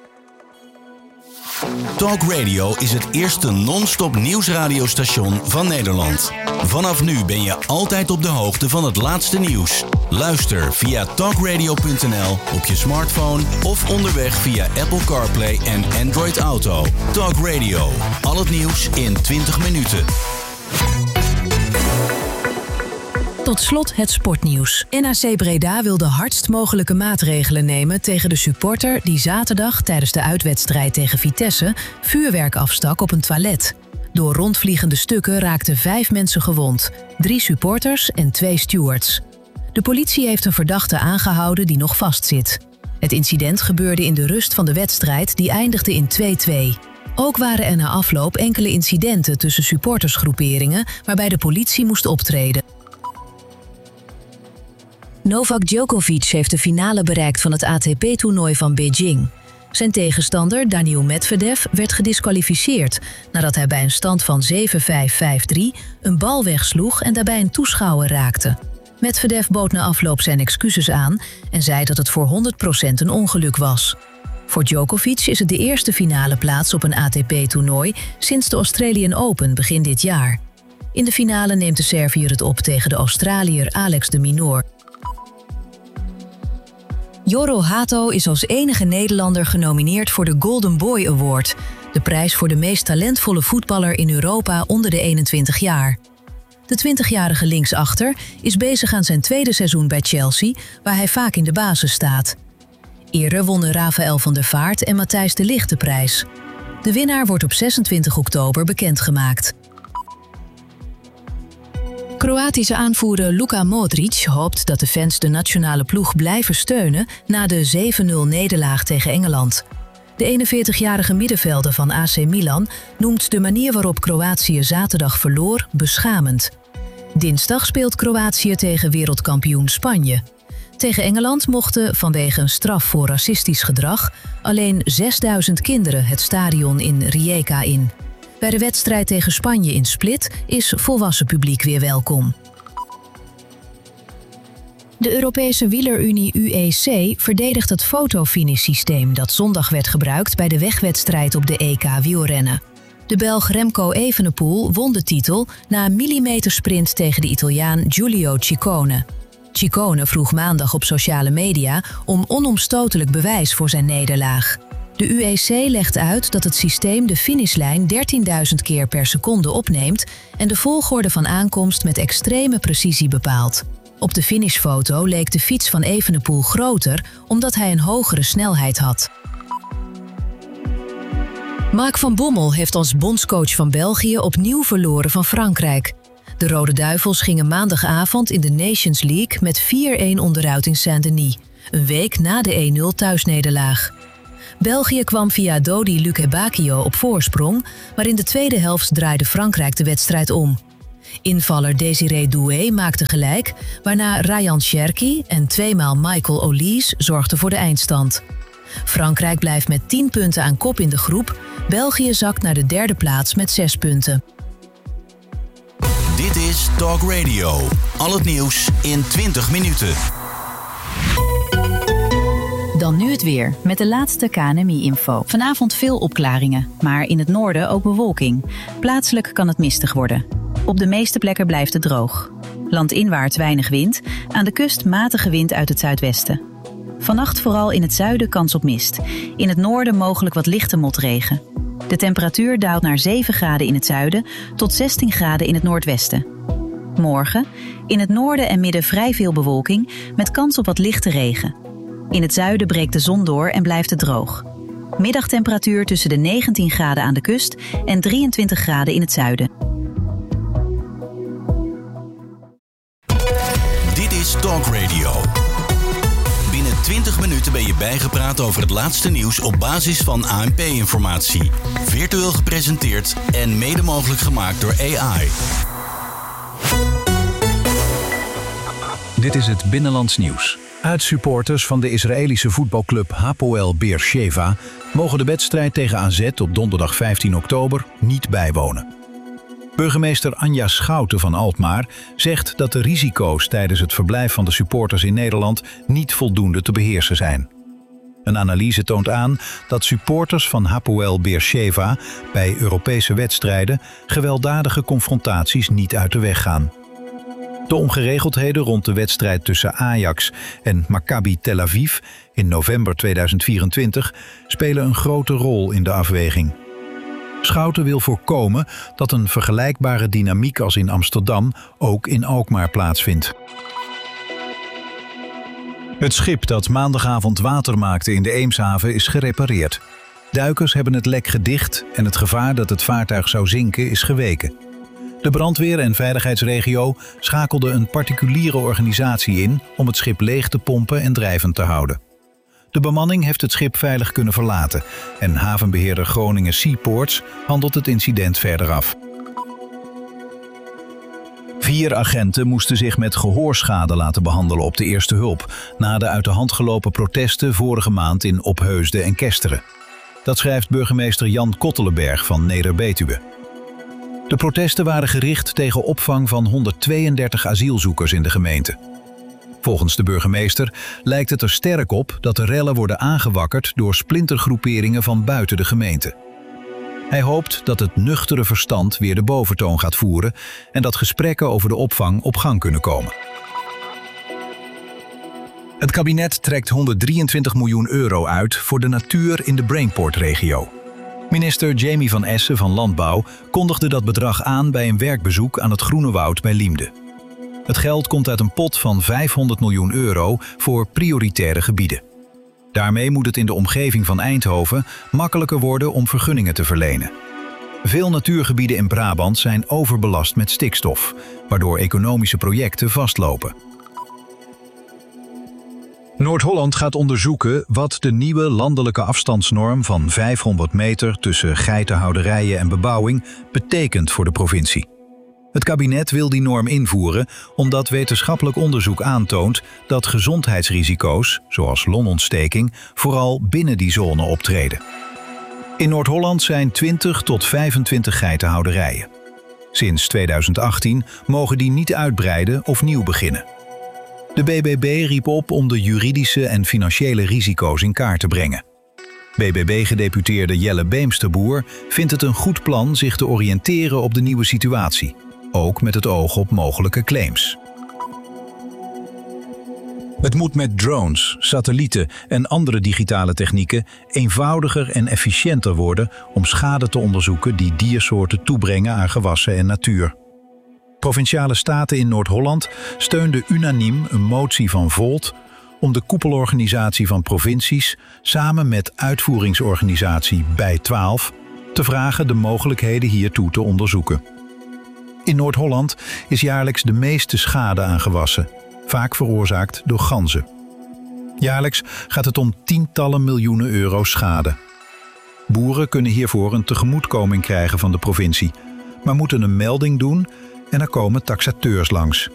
Talk Radio is het eerste non-stop nieuwsradiostation van Nederland. Vanaf nu ben je altijd op de hoogte van het laatste nieuws. Luister via talkradio punt n l op je smartphone of onderweg via Apple CarPlay en Android Auto. Talk Radio, al het nieuws in twintig minuten. Tot slot het sportnieuws. N A C Breda wil de hardst mogelijke maatregelen nemen tegen de supporter die zaterdag tijdens de uitwedstrijd tegen Vitesse vuurwerk afstak op een toilet. Door rondvliegende stukken raakten vijf mensen gewond, drie supporters en twee stewards. De politie heeft een verdachte aangehouden die nog vastzit. Het incident gebeurde in de rust van de wedstrijd die eindigde in twee-twee. Ook waren er na afloop enkele incidenten tussen supportersgroeperingen waarbij de politie moest optreden. Novak Djokovic heeft de finale bereikt van het A T P-toernooi van Beijing. Zijn tegenstander Daniil Medvedev werd gediskwalificeerd nadat hij bij een stand van zeven vijf vijf drie een bal wegsloeg en daarbij een toeschouwer raakte. Medvedev bood na afloop zijn excuses aan en zei dat het voor honderd procent een ongeluk was. Voor Djokovic is het de eerste finale plaats op een A T P-toernooi sinds de Australian Open begin dit jaar. In de finale neemt de Serviër het op tegen de Australiër Alex de Minaur. Jorro Hato is als enige Nederlander genomineerd voor de Golden Boy Award, de prijs voor de meest talentvolle voetballer in Europa onder de eenentwintig jaar. De twintigjarige linksachter is bezig aan zijn tweede seizoen bij Chelsea, waar hij vaak in de basis staat. Eerder wonnen Rafael van der Vaart en Matthijs de Ligt de prijs. De winnaar wordt op zesentwintig oktober bekendgemaakt. Kroatische aanvoerder Luka Modric hoopt dat de fans de nationale ploeg blijven steunen na de zeven nul nederlaag tegen Engeland. De eenenveertigjarige middenvelder van A C Milan noemt de manier waarop Kroatië zaterdag verloor beschamend. Dinsdag speelt Kroatië tegen wereldkampioen Spanje. Tegen Engeland mochten vanwege een straf voor racistisch gedrag alleen zesduizend kinderen het stadion in Rijeka in. Bij de wedstrijd tegen Spanje in Split is volwassen publiek weer welkom. De Europese wielerunie U E C verdedigt het fotofinish-systeem dat zondag werd gebruikt bij de wegwedstrijd op de E K wielrennen. De Belg Remco Evenepoel won de titel na een millimetersprint tegen de Italiaan Giulio Ciccone. Ciccone vroeg maandag op sociale media om onomstotelijk bewijs voor zijn nederlaag. De U E C legt uit dat het systeem de finishlijn dertienduizend keer per seconde opneemt en de volgorde van aankomst met extreme precisie bepaalt. Op de finishfoto leek de fiets van Evenepoel groter omdat hij een hogere snelheid had. Mark van Bommel heeft als bondscoach van België opnieuw verloren van Frankrijk. De Rode Duivels gingen maandagavond in de Nations League met vier-een onderuit in Saint-Denis, een week na de één nul thuisnederlaag. België kwam via Dodi Lukebakio op voorsprong, maar in de tweede helft draaide Frankrijk de wedstrijd om. Invaller Désiré Doué maakte gelijk, waarna Ryan Cherki en tweemaal Michael Olise zorgden voor de eindstand. Frankrijk blijft met tien punten aan kop in de groep, België zakt naar de derde plaats met zes punten. Dit is Talk Radio. Al het nieuws in twintig minuten. Dan nu het weer, met de laatste K N M I-info. Vanavond veel opklaringen, maar in het noorden ook bewolking. Plaatselijk kan het mistig worden. Op de meeste plekken blijft het droog. Landinwaarts weinig wind, aan de kust matige wind uit het zuidwesten. Vannacht vooral in het zuiden kans op mist. In het noorden mogelijk wat lichte motregen. De temperatuur daalt naar zeven graden in het zuiden tot zestien graden in het noordwesten. Morgen in het noorden en midden vrij veel bewolking met kans op wat lichte regen. In het zuiden breekt de zon door en blijft het droog. Middagtemperatuur tussen de negentien graden aan de kust en drieëntwintig graden in het zuiden. Dit is Talk Radio. Binnen twintig minuten ben je bijgepraat over het laatste nieuws op basis van A N P-informatie. Virtueel gepresenteerd en mede mogelijk gemaakt door A I. Dit is het Binnenlands Nieuws. Uitsupporters van de Israëlische voetbalclub Hapoel Beersheva mogen de wedstrijd tegen A Z op donderdag vijftien oktober niet bijwonen. Burgemeester Anja Schouten van Alkmaar zegt dat de risico's tijdens het verblijf van de supporters in Nederland niet voldoende te beheersen zijn. Een analyse toont aan dat supporters van Hapoel Beersheva bij Europese wedstrijden gewelddadige confrontaties niet uit de weg gaan. De ongeregeldheden rond de wedstrijd tussen Ajax en Maccabi Tel Aviv in november tweeduizend vierentwintig spelen een grote rol in de afweging. Schouten wil voorkomen dat een vergelijkbare dynamiek als in Amsterdam ook in Alkmaar plaatsvindt. Het schip dat maandagavond water maakte in de Eemshaven is gerepareerd. Duikers hebben het lek gedicht en het gevaar dat het vaartuig zou zinken is geweken. De brandweer- en veiligheidsregio schakelde een particuliere organisatie in om het schip leeg te pompen en drijvend te houden. De bemanning heeft het schip veilig kunnen verlaten en havenbeheerder Groningen Seaports handelt het incident verder af. Vier agenten moesten zich met gehoorschade laten behandelen op de eerste hulp na de uit de hand gelopen protesten vorige maand in Opheusden en Kesteren. Dat schrijft burgemeester Jan Kottelenberg van Neder-Betuwe. De protesten waren gericht tegen opvang van honderdtweeëndertig asielzoekers in de gemeente. Volgens de burgemeester lijkt het er sterk op dat de rellen worden aangewakkerd door splintergroeperingen van buiten de gemeente. Hij hoopt dat het nuchtere verstand weer de boventoon gaat voeren en dat gesprekken over de opvang op gang kunnen komen. Het kabinet trekt honderddrieëntwintig miljoen euro uit voor de natuur in de Brainport-regio. Minister Jamie van Essen van Landbouw kondigde dat bedrag aan bij een werkbezoek aan het Groene Woud bij Liemde. Het geld komt uit een pot van vijfhonderd miljoen euro voor prioritaire gebieden. Daarmee moet het in de omgeving van Eindhoven makkelijker worden om vergunningen te verlenen. Veel natuurgebieden in Brabant zijn overbelast met stikstof, waardoor economische projecten vastlopen. Noord-Holland gaat onderzoeken wat de nieuwe landelijke afstandsnorm van vijfhonderd meter tussen geitenhouderijen en bebouwing betekent voor de provincie. Het kabinet wil die norm invoeren omdat wetenschappelijk onderzoek aantoont dat gezondheidsrisico's, zoals longontsteking, vooral binnen die zone optreden. In Noord-Holland zijn twintig tot vijfentwintig geitenhouderijen. Sinds tweeduizend achttien mogen die niet uitbreiden of nieuw beginnen. De B B B riep op om de juridische en financiële risico's in kaart te brengen. B B B-gedeputeerde Jelle Beemsterboer vindt het een goed plan zich te oriënteren op de nieuwe situatie, ook met het oog op mogelijke claims. Het moet met drones, satellieten en andere digitale technieken eenvoudiger en efficiënter worden om schade te onderzoeken die diersoorten toebrengen aan gewassen en natuur. Provinciale staten in Noord-Holland steunden unaniem een motie van Volt om de koepelorganisatie van provincies samen met uitvoeringsorganisatie Bij twaalf te vragen de mogelijkheden hiertoe te onderzoeken. In Noord-Holland is jaarlijks de meeste schade aan gewassen, vaak veroorzaakt door ganzen. Jaarlijks gaat het om tientallen miljoenen euro schade. Boeren kunnen hiervoor een tegemoetkoming krijgen van de provincie, maar moeten een melding doen en er komen taxateurs langs.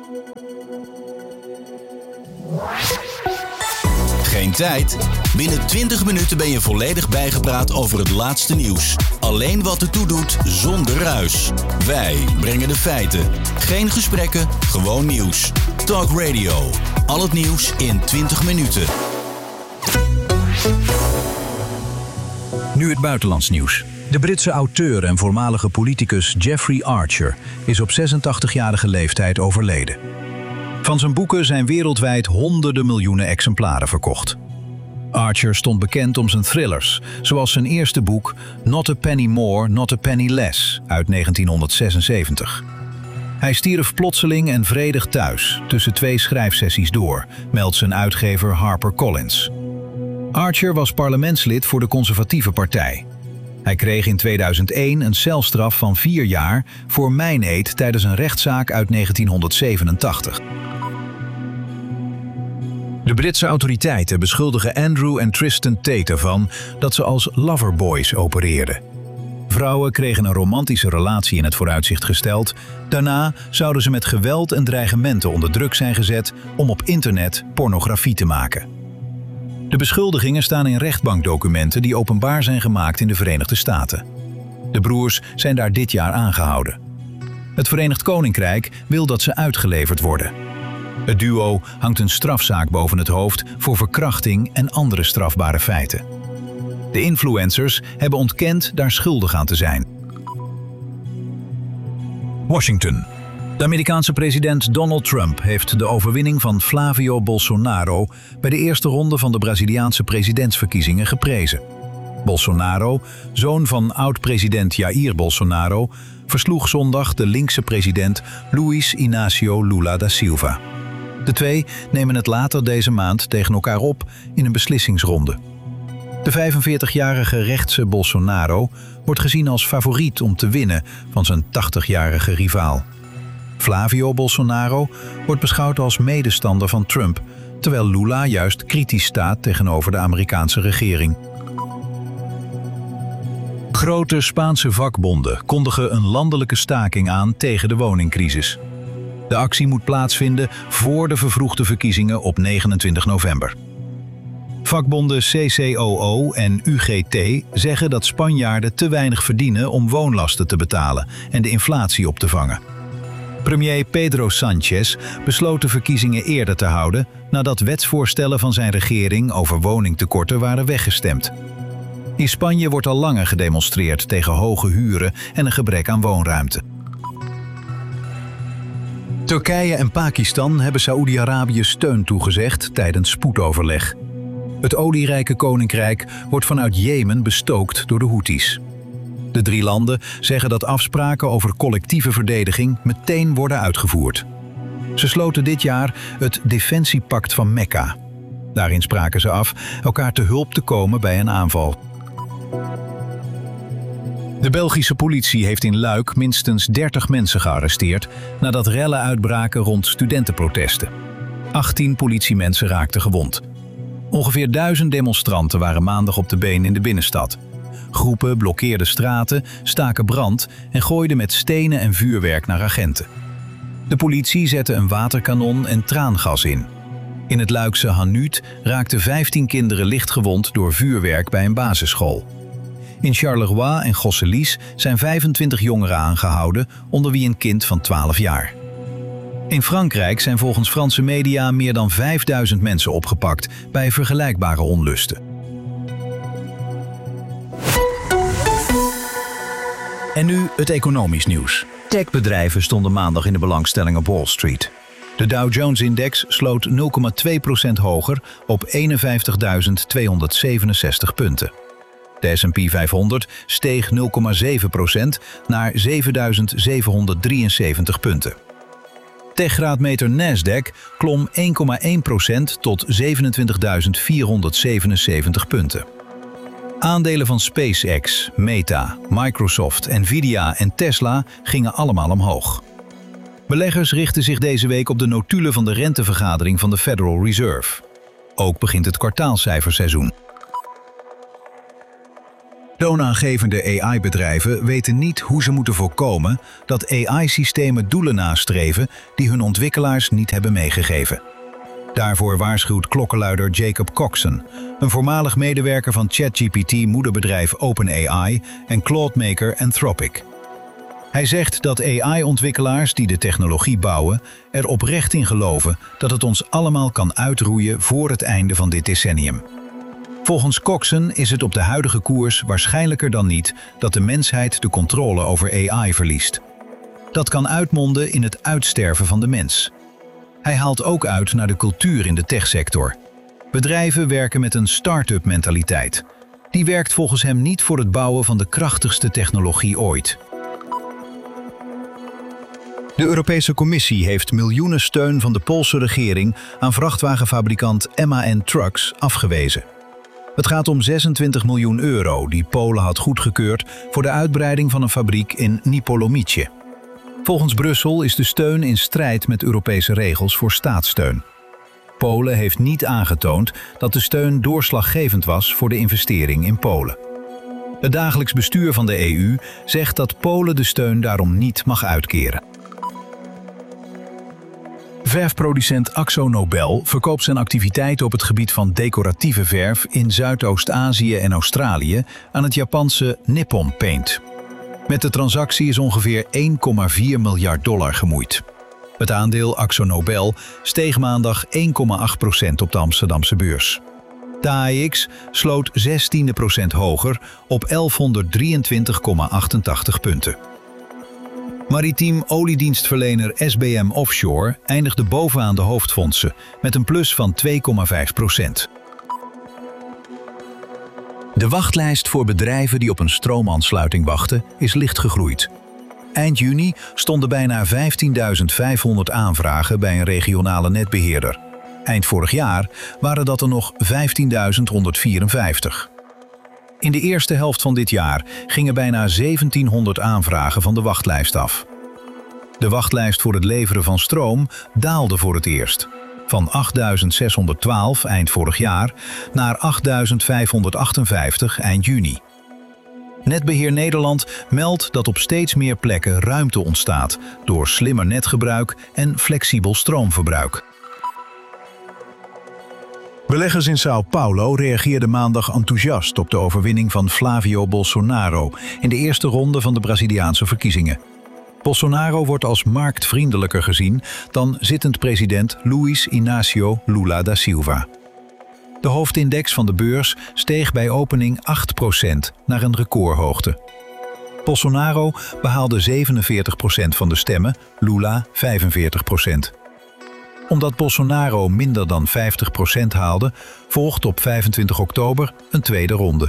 Geen tijd? Binnen twintig minuten ben je volledig bijgepraat over het laatste nieuws. Alleen wat ertoe doet, zonder ruis. Wij brengen de feiten. Geen gesprekken, gewoon nieuws. Talk Radio. Al het nieuws in twintig minuten. Nu het buitenlands nieuws. De Britse auteur en voormalige politicus Jeffrey Archer is op zesentachtigjarige leeftijd overleden. Van zijn boeken zijn wereldwijd honderden miljoenen exemplaren verkocht. Archer stond bekend om zijn thrillers, zoals zijn eerste boek Not a Penny More, Not a Penny Less uit negentienhonderdzesenzeventig. Hij stierf plotseling en vredig thuis, tussen twee schrijfsessies door, meldt zijn uitgever HarperCollins. Archer was parlementslid voor de Conservatieve Partij. Hij kreeg in tweeduizend één een celstraf van vier jaar voor mijneed tijdens een rechtszaak uit negentienhonderdzevenentachtig. De Britse autoriteiten beschuldigen Andrew en Tristan Tate ervan dat ze als loverboys opereerden. Vrouwen kregen een romantische relatie in het vooruitzicht gesteld. Daarna zouden ze met geweld en dreigementen onder druk zijn gezet om op internet pornografie te maken. De beschuldigingen staan in rechtbankdocumenten die openbaar zijn gemaakt in de Verenigde Staten. De broers zijn daar dit jaar aangehouden. Het Verenigd Koninkrijk wil dat ze uitgeleverd worden. Het duo hangt een strafzaak boven het hoofd voor verkrachting en andere strafbare feiten. De influencers hebben ontkend daar schuldig aan te zijn. Washington. De Amerikaanse president Donald Trump heeft de overwinning van Flavio Bolsonaro bij de eerste ronde van de Braziliaanse presidentsverkiezingen geprezen. Bolsonaro, zoon van oud-president Jair Bolsonaro, versloeg zondag de linkse president Luiz Inácio Lula da Silva. De twee nemen het later deze maand tegen elkaar op in een beslissingsronde. De vijfenveertigjarige rechtse Bolsonaro wordt gezien als favoriet om te winnen van zijn tachtigjarige rivaal. Flavio Bolsonaro wordt beschouwd als medestander van Trump, terwijl Lula juist kritisch staat tegenover de Amerikaanse regering. Grote Spaanse vakbonden kondigen een landelijke staking aan tegen de woningcrisis. De actie moet plaatsvinden voor de vervroegde verkiezingen op negenentwintig november. Vakbonden C C O O en U G T zeggen dat Spanjaarden te weinig verdienen om woonlasten te betalen en de inflatie op te vangen. Premier Pedro Sánchez besloot de verkiezingen eerder te houden nadat wetsvoorstellen van zijn regering over woningtekorten waren weggestemd. In Spanje wordt al langer gedemonstreerd tegen hoge huren en een gebrek aan woonruimte. Turkije en Pakistan hebben Saoedi-Arabië steun toegezegd tijdens spoedoverleg. Het olierijke koninkrijk wordt vanuit Jemen bestookt door de Houthis. De drie landen zeggen dat afspraken over collectieve verdediging meteen worden uitgevoerd. Ze sloten dit jaar het Defensiepact van Mekka. Daarin spraken ze af elkaar te hulp te komen bij een aanval. De Belgische politie heeft in Luik minstens dertig mensen gearresteerd nadat rellen uitbraken rond studentenprotesten. achttien politiemensen raakten gewond. Ongeveer duizend demonstranten waren maandag op de been in de binnenstad. Groepen blokkeerden straten, staken brand en gooiden met stenen en vuurwerk naar agenten. De politie zette een waterkanon en traangas in. In het Luikse Hanuut raakten vijftien kinderen lichtgewond door vuurwerk bij een basisschool. In Charleroi en Gosselies zijn vijfentwintig jongeren aangehouden, onder wie een kind van twaalf jaar. In Frankrijk zijn volgens Franse media meer dan vijfduizend mensen opgepakt bij vergelijkbare onlusten. En nu het economisch nieuws. Techbedrijven stonden maandag in de belangstelling op Wall Street. De Dow Jones-index sloot nul komma twee procent hoger op eenenvijftigduizend tweehonderdzevenenzestig punten. De S en P vijfhonderd steeg nul komma zeven procent naar zevenduizend zevenhonderddrieënzeventig punten. Techgraadmeter Nasdaq klom één komma één procent tot zevenentwintigduizend vierhonderdzevenenzeventig punten. Aandelen van SpaceX, Meta, Microsoft, Nvidia en Tesla gingen allemaal omhoog. Beleggers richten zich deze week op de notulen van de rentevergadering van de Federal Reserve. Ook begint het kwartaalcijferseizoen. Toonaangevende A I-bedrijven weten niet hoe ze moeten voorkomen dat A I-systemen doelen nastreven die hun ontwikkelaars niet hebben meegegeven. Daarvoor waarschuwt klokkenluider Jacob Coxon, een voormalig medewerker van ChatGPT-moederbedrijf OpenAI en cloudmaker Anthropic. Hij zegt dat A I-ontwikkelaars die de technologie bouwen er oprecht in geloven dat het ons allemaal kan uitroeien voor het einde van dit decennium. Volgens Coxon is het op de huidige koers waarschijnlijker dan niet dat de mensheid de controle over A I verliest. Dat kan uitmonden in het uitsterven van de mens. Hij haalt ook uit naar de cultuur in de techsector. Bedrijven werken met een start-up mentaliteit. Die werkt volgens hem niet voor het bouwen van de krachtigste technologie ooit. De Europese Commissie heeft miljoenen steun van de Poolse regering aan vrachtwagenfabrikant M A N Trucks afgewezen. Het gaat om zesentwintig miljoen euro die Polen had goedgekeurd voor de uitbreiding van een fabriek in Nipolomice. Volgens Brussel is de steun in strijd met Europese regels voor staatssteun. Polen heeft niet aangetoond dat de steun doorslaggevend was voor de investering in Polen. Het dagelijks bestuur van de E U zegt dat Polen de steun daarom niet mag uitkeren. Verfproducent AkzoNobel verkoopt zijn activiteiten op het gebied van decoratieve verf in Zuidoost-Azië en Australië aan het Japanse Nippon Paint. Met de transactie is ongeveer één komma vier miljard dollar gemoeid. Het aandeel AkzoNobel steeg maandag één komma acht procent op de Amsterdamse beurs. De A E X sloot zestien procent hoger op elfhonderddrieëntwintig komma achtentachtig punten. Maritiem oliedienstverlener S B M Offshore eindigde bovenaan de hoofdfondsen met een plus van twee komma vijf procent. De wachtlijst voor bedrijven die op een stroomaansluiting wachten is licht gegroeid. Eind juni stonden bijna vijftienduizend vijfhonderd aanvragen bij een regionale netbeheerder. Eind vorig jaar waren dat er nog vijftienduizend honderdvierenvijftig. In de eerste helft van dit jaar gingen bijna zeventienhonderd aanvragen van de wachtlijst af. De wachtlijst voor het leveren van stroom daalde voor het eerst. Van achtduizend zeshonderdtwaalf eind vorig jaar naar achtduizend vijfhonderdachtenvijftig eind juni. Netbeheer Nederland meldt dat op steeds meer plekken ruimte ontstaat door slimmer netgebruik en flexibel stroomverbruik. Beleggers in São Paulo reageerden maandag enthousiast op de overwinning van Flávio Bolsonaro in de eerste ronde van de Braziliaanse verkiezingen. Bolsonaro wordt als marktvriendelijker gezien dan zittend president Luiz Inácio Lula da Silva. De hoofdindex van de beurs steeg bij opening acht procent naar een recordhoogte. Bolsonaro behaalde zevenenveertig procent van de stemmen, Lula vijfenveertig procent. Omdat Bolsonaro minder dan vijftig procent haalde, volgt op vijfentwintig oktober een tweede ronde.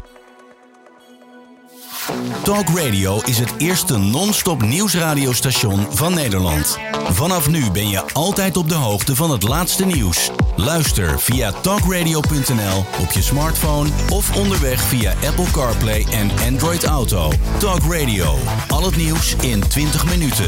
Talk Radio is het eerste non-stop nieuwsradiostation van Nederland. Vanaf nu ben je altijd op de hoogte van het laatste nieuws. Luister via talkradio punt n l op je smartphone of onderweg via Apple CarPlay en Android Auto. Talk Radio, al het nieuws in twintig minuten.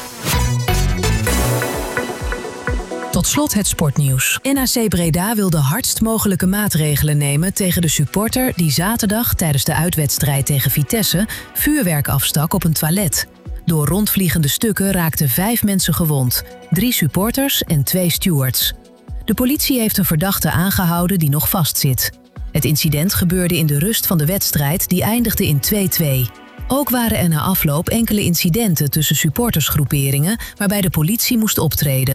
Tot slot het sportnieuws. N A C Breda wil de hardst mogelijke maatregelen nemen tegen de supporter die zaterdag tijdens de uitwedstrijd tegen Vitesse vuurwerk afstak op een toilet. Door rondvliegende stukken raakten vijf mensen gewond, drie supporters en twee stewards. De politie heeft een verdachte aangehouden die nog vastzit. Het incident gebeurde in de rust van de wedstrijd die eindigde in twee-twee. Ook waren er na afloop enkele incidenten tussen supportersgroeperingen waarbij de politie moest optreden.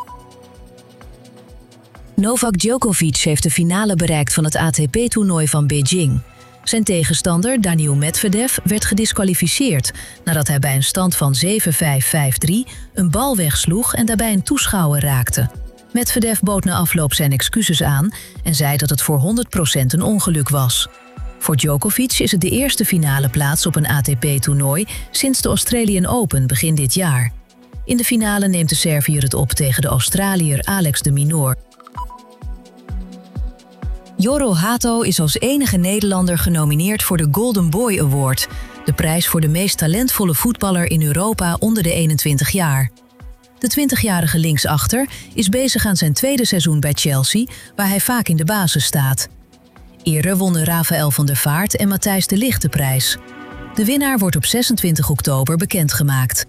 Novak Djokovic heeft de finale bereikt van het A T P-toernooi van Beijing. Zijn tegenstander Daniil Medvedev werd gediskwalificeerd nadat hij bij een stand van zeven vijf vijf drie een bal wegsloeg en daarbij een toeschouwer raakte. Medvedev bood na afloop zijn excuses aan en zei dat het voor honderd procent een ongeluk was. Voor Djokovic is het de eerste finale plaats op een A T P-toernooi sinds de Australian Open begin dit jaar. In de finale neemt de Serviër het op tegen de Australiër Alex de Minaur. Jorro Hato is als enige Nederlander genomineerd voor de Golden Boy Award, de prijs voor de meest talentvolle voetballer in Europa onder de eenentwintig jaar. De twintigjarige linksachter is bezig aan zijn tweede seizoen bij Chelsea, waar hij vaak in de basis staat. Eerder wonnen Rafael van der Vaart en Matthijs de Ligt de prijs. De winnaar wordt op zesentwintig oktober bekendgemaakt.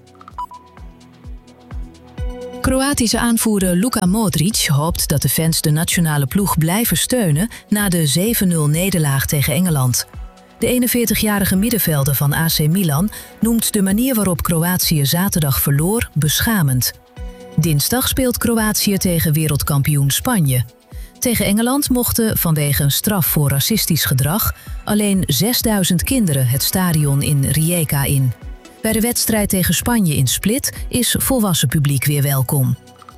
Kroatische aanvoerder Luka Modric hoopt dat de fans de nationale ploeg blijven steunen na de zeven nul nederlaag tegen Engeland. De eenenveertigjarige middenvelder van A C Milan noemt de manier waarop Kroatië zaterdag verloor beschamend. Dinsdag speelt Kroatië tegen wereldkampioen Spanje. Tegen Engeland mochten vanwege een straf voor racistisch gedrag alleen zesduizend kinderen het stadion in Rijeka in. Bij de wedstrijd tegen Spanje in Split is volwassen publiek weer welkom.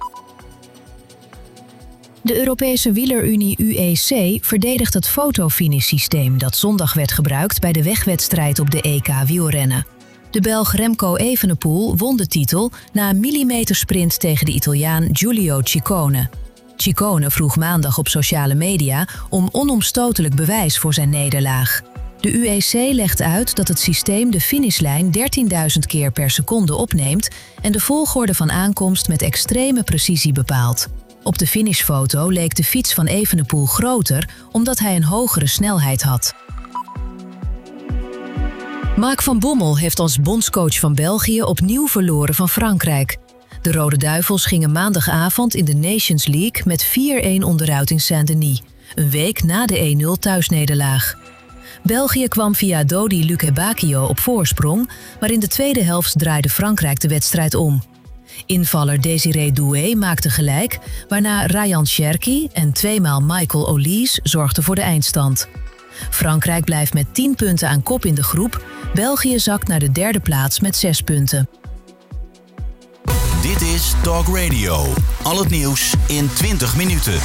De Europese wielerunie U E C verdedigt het fotofinish-systeem dat zondag werd gebruikt bij de wegwedstrijd op de E K wielrennen. De Belg Remco Evenepoel won de titel na een millimetersprint tegen de Italiaan Giulio Ciccone. Ciccone vroeg maandag op sociale media om onomstotelijk bewijs voor zijn nederlaag. De U E C legt uit dat het systeem de finishlijn dertienduizend keer per seconde opneemt en de volgorde van aankomst met extreme precisie bepaalt. Op de finishfoto leek de fiets van Evenepoel groter omdat hij een hogere snelheid had. Mark van Bommel heeft als bondscoach van België opnieuw verloren van Frankrijk. De Rode Duivels gingen maandagavond in de Nations League met vier-een onderuit in Saint-Denis, een week na de één nul thuisnederlaag. België kwam via Dodi Lukebakio op voorsprong, maar in de tweede helft draaide Frankrijk de wedstrijd om. Invaller Désiré Doué maakte gelijk, waarna Ryan Cherki en tweemaal Michael Olise zorgden voor de eindstand. Frankrijk blijft met tien punten aan kop in de groep, België zakt naar de derde plaats met zes punten. Dit is Talk Radio. Al het nieuws in twintig minuten.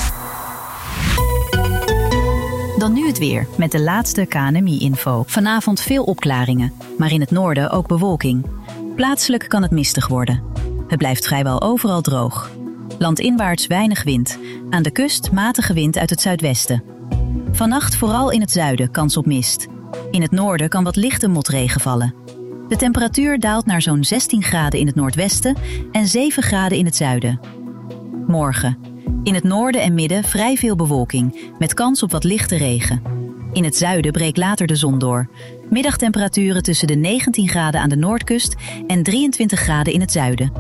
Dan nu het weer, met de laatste K N M I-info. Vanavond veel opklaringen, maar in het noorden ook bewolking. Plaatselijk kan het mistig worden. Het blijft vrijwel overal droog. Landinwaarts weinig wind. Aan de kust matige wind uit het zuidwesten. Vannacht vooral in het zuiden kans op mist. In het noorden kan wat lichte motregen vallen. De temperatuur daalt naar zo'n zestien graden in het noordwesten en zeven graden in het zuiden. Morgen. In het noorden en midden vrij veel bewolking, met kans op wat lichte regen. In het zuiden breekt later de zon door. Middagtemperaturen tussen de negentien graden aan de noordkust en drieëntwintig graden in het zuiden.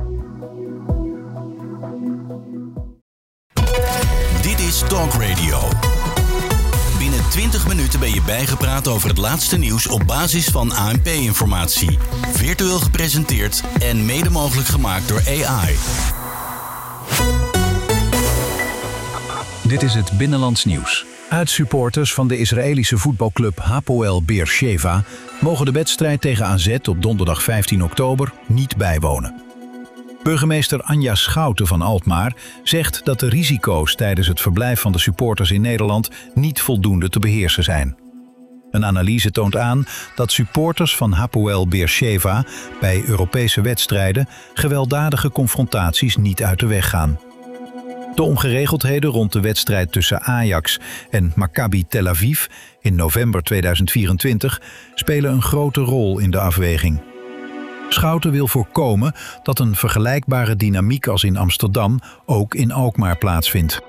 Dit is Talk Radio. Binnen twintig minuten ben je bijgepraat over het laatste nieuws op basis van A N P-informatie. Virtueel gepresenteerd en mede mogelijk gemaakt door A I. Dit is het Binnenlands nieuws. Uitsupporters van de Israëlische voetbalclub Hapoel Beersheva mogen de wedstrijd tegen A Z op donderdag vijftien oktober niet bijwonen. Burgemeester Anja Schouten van Alkmaar zegt dat de risico's tijdens het verblijf van de supporters in Nederland niet voldoende te beheersen zijn. Een analyse toont aan dat supporters van Hapoel Beersheva bij Europese wedstrijden gewelddadige confrontaties niet uit de weg gaan. De ongeregeldheden rond de wedstrijd tussen Ajax en Maccabi Tel Aviv in november tweeduizend vierentwintig spelen een grote rol in de afweging. Schouten wil voorkomen dat een vergelijkbare dynamiek als in Amsterdam ook in Alkmaar plaatsvindt.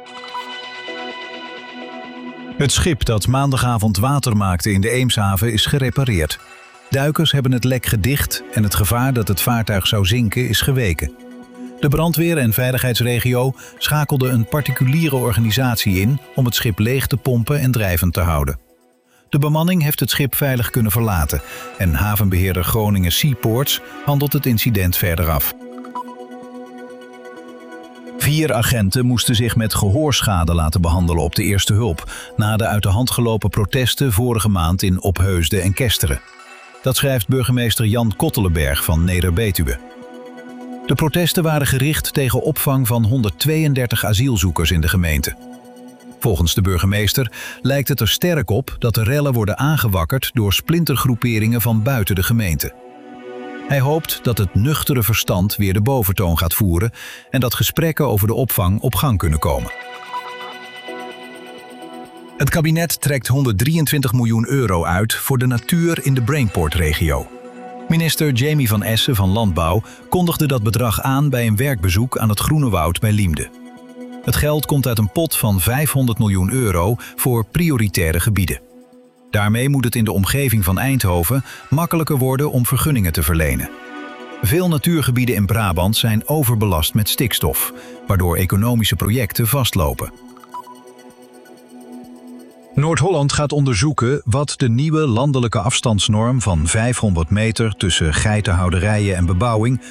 Het schip dat maandagavond water maakte in de Eemshaven is gerepareerd. Duikers hebben het lek gedicht en het gevaar dat het vaartuig zou zinken is geweken. De brandweer- en veiligheidsregio schakelde een particuliere organisatie in om het schip leeg te pompen en drijvend te houden. De bemanning heeft het schip veilig kunnen verlaten en havenbeheerder Groningen Seaports handelt het incident verder af. Vier agenten moesten zich met gehoorschade laten behandelen op de eerste hulp na de uit de hand gelopen protesten vorige maand in Opheusden en Kesteren. Dat schrijft burgemeester Jan Kottelenberg van Neder-Betuwe. De protesten waren gericht tegen opvang van honderdtweeëndertig asielzoekers in de gemeente. Volgens de burgemeester lijkt het er sterk op dat de rellen worden aangewakkerd door splintergroeperingen van buiten de gemeente. Hij hoopt dat het nuchtere verstand weer de boventoon gaat voeren en dat gesprekken over de opvang op gang kunnen komen. Het kabinet trekt honderddrieëntwintig miljoen euro uit voor de natuur in de Brainport-regio. Minister Jamie van Essen van Landbouw kondigde dat bedrag aan bij een werkbezoek aan het Groene Woud bij Liemde. Het geld komt uit een pot van vijfhonderd miljoen euro voor prioritaire gebieden. Daarmee moet het in de omgeving van Eindhoven makkelijker worden om vergunningen te verlenen. Veel natuurgebieden in Brabant zijn overbelast met stikstof, waardoor economische projecten vastlopen. Noord-Holland gaat onderzoeken wat de nieuwe landelijke afstandsnorm van vijfhonderd meter tussen geitenhouderijen en bebouwing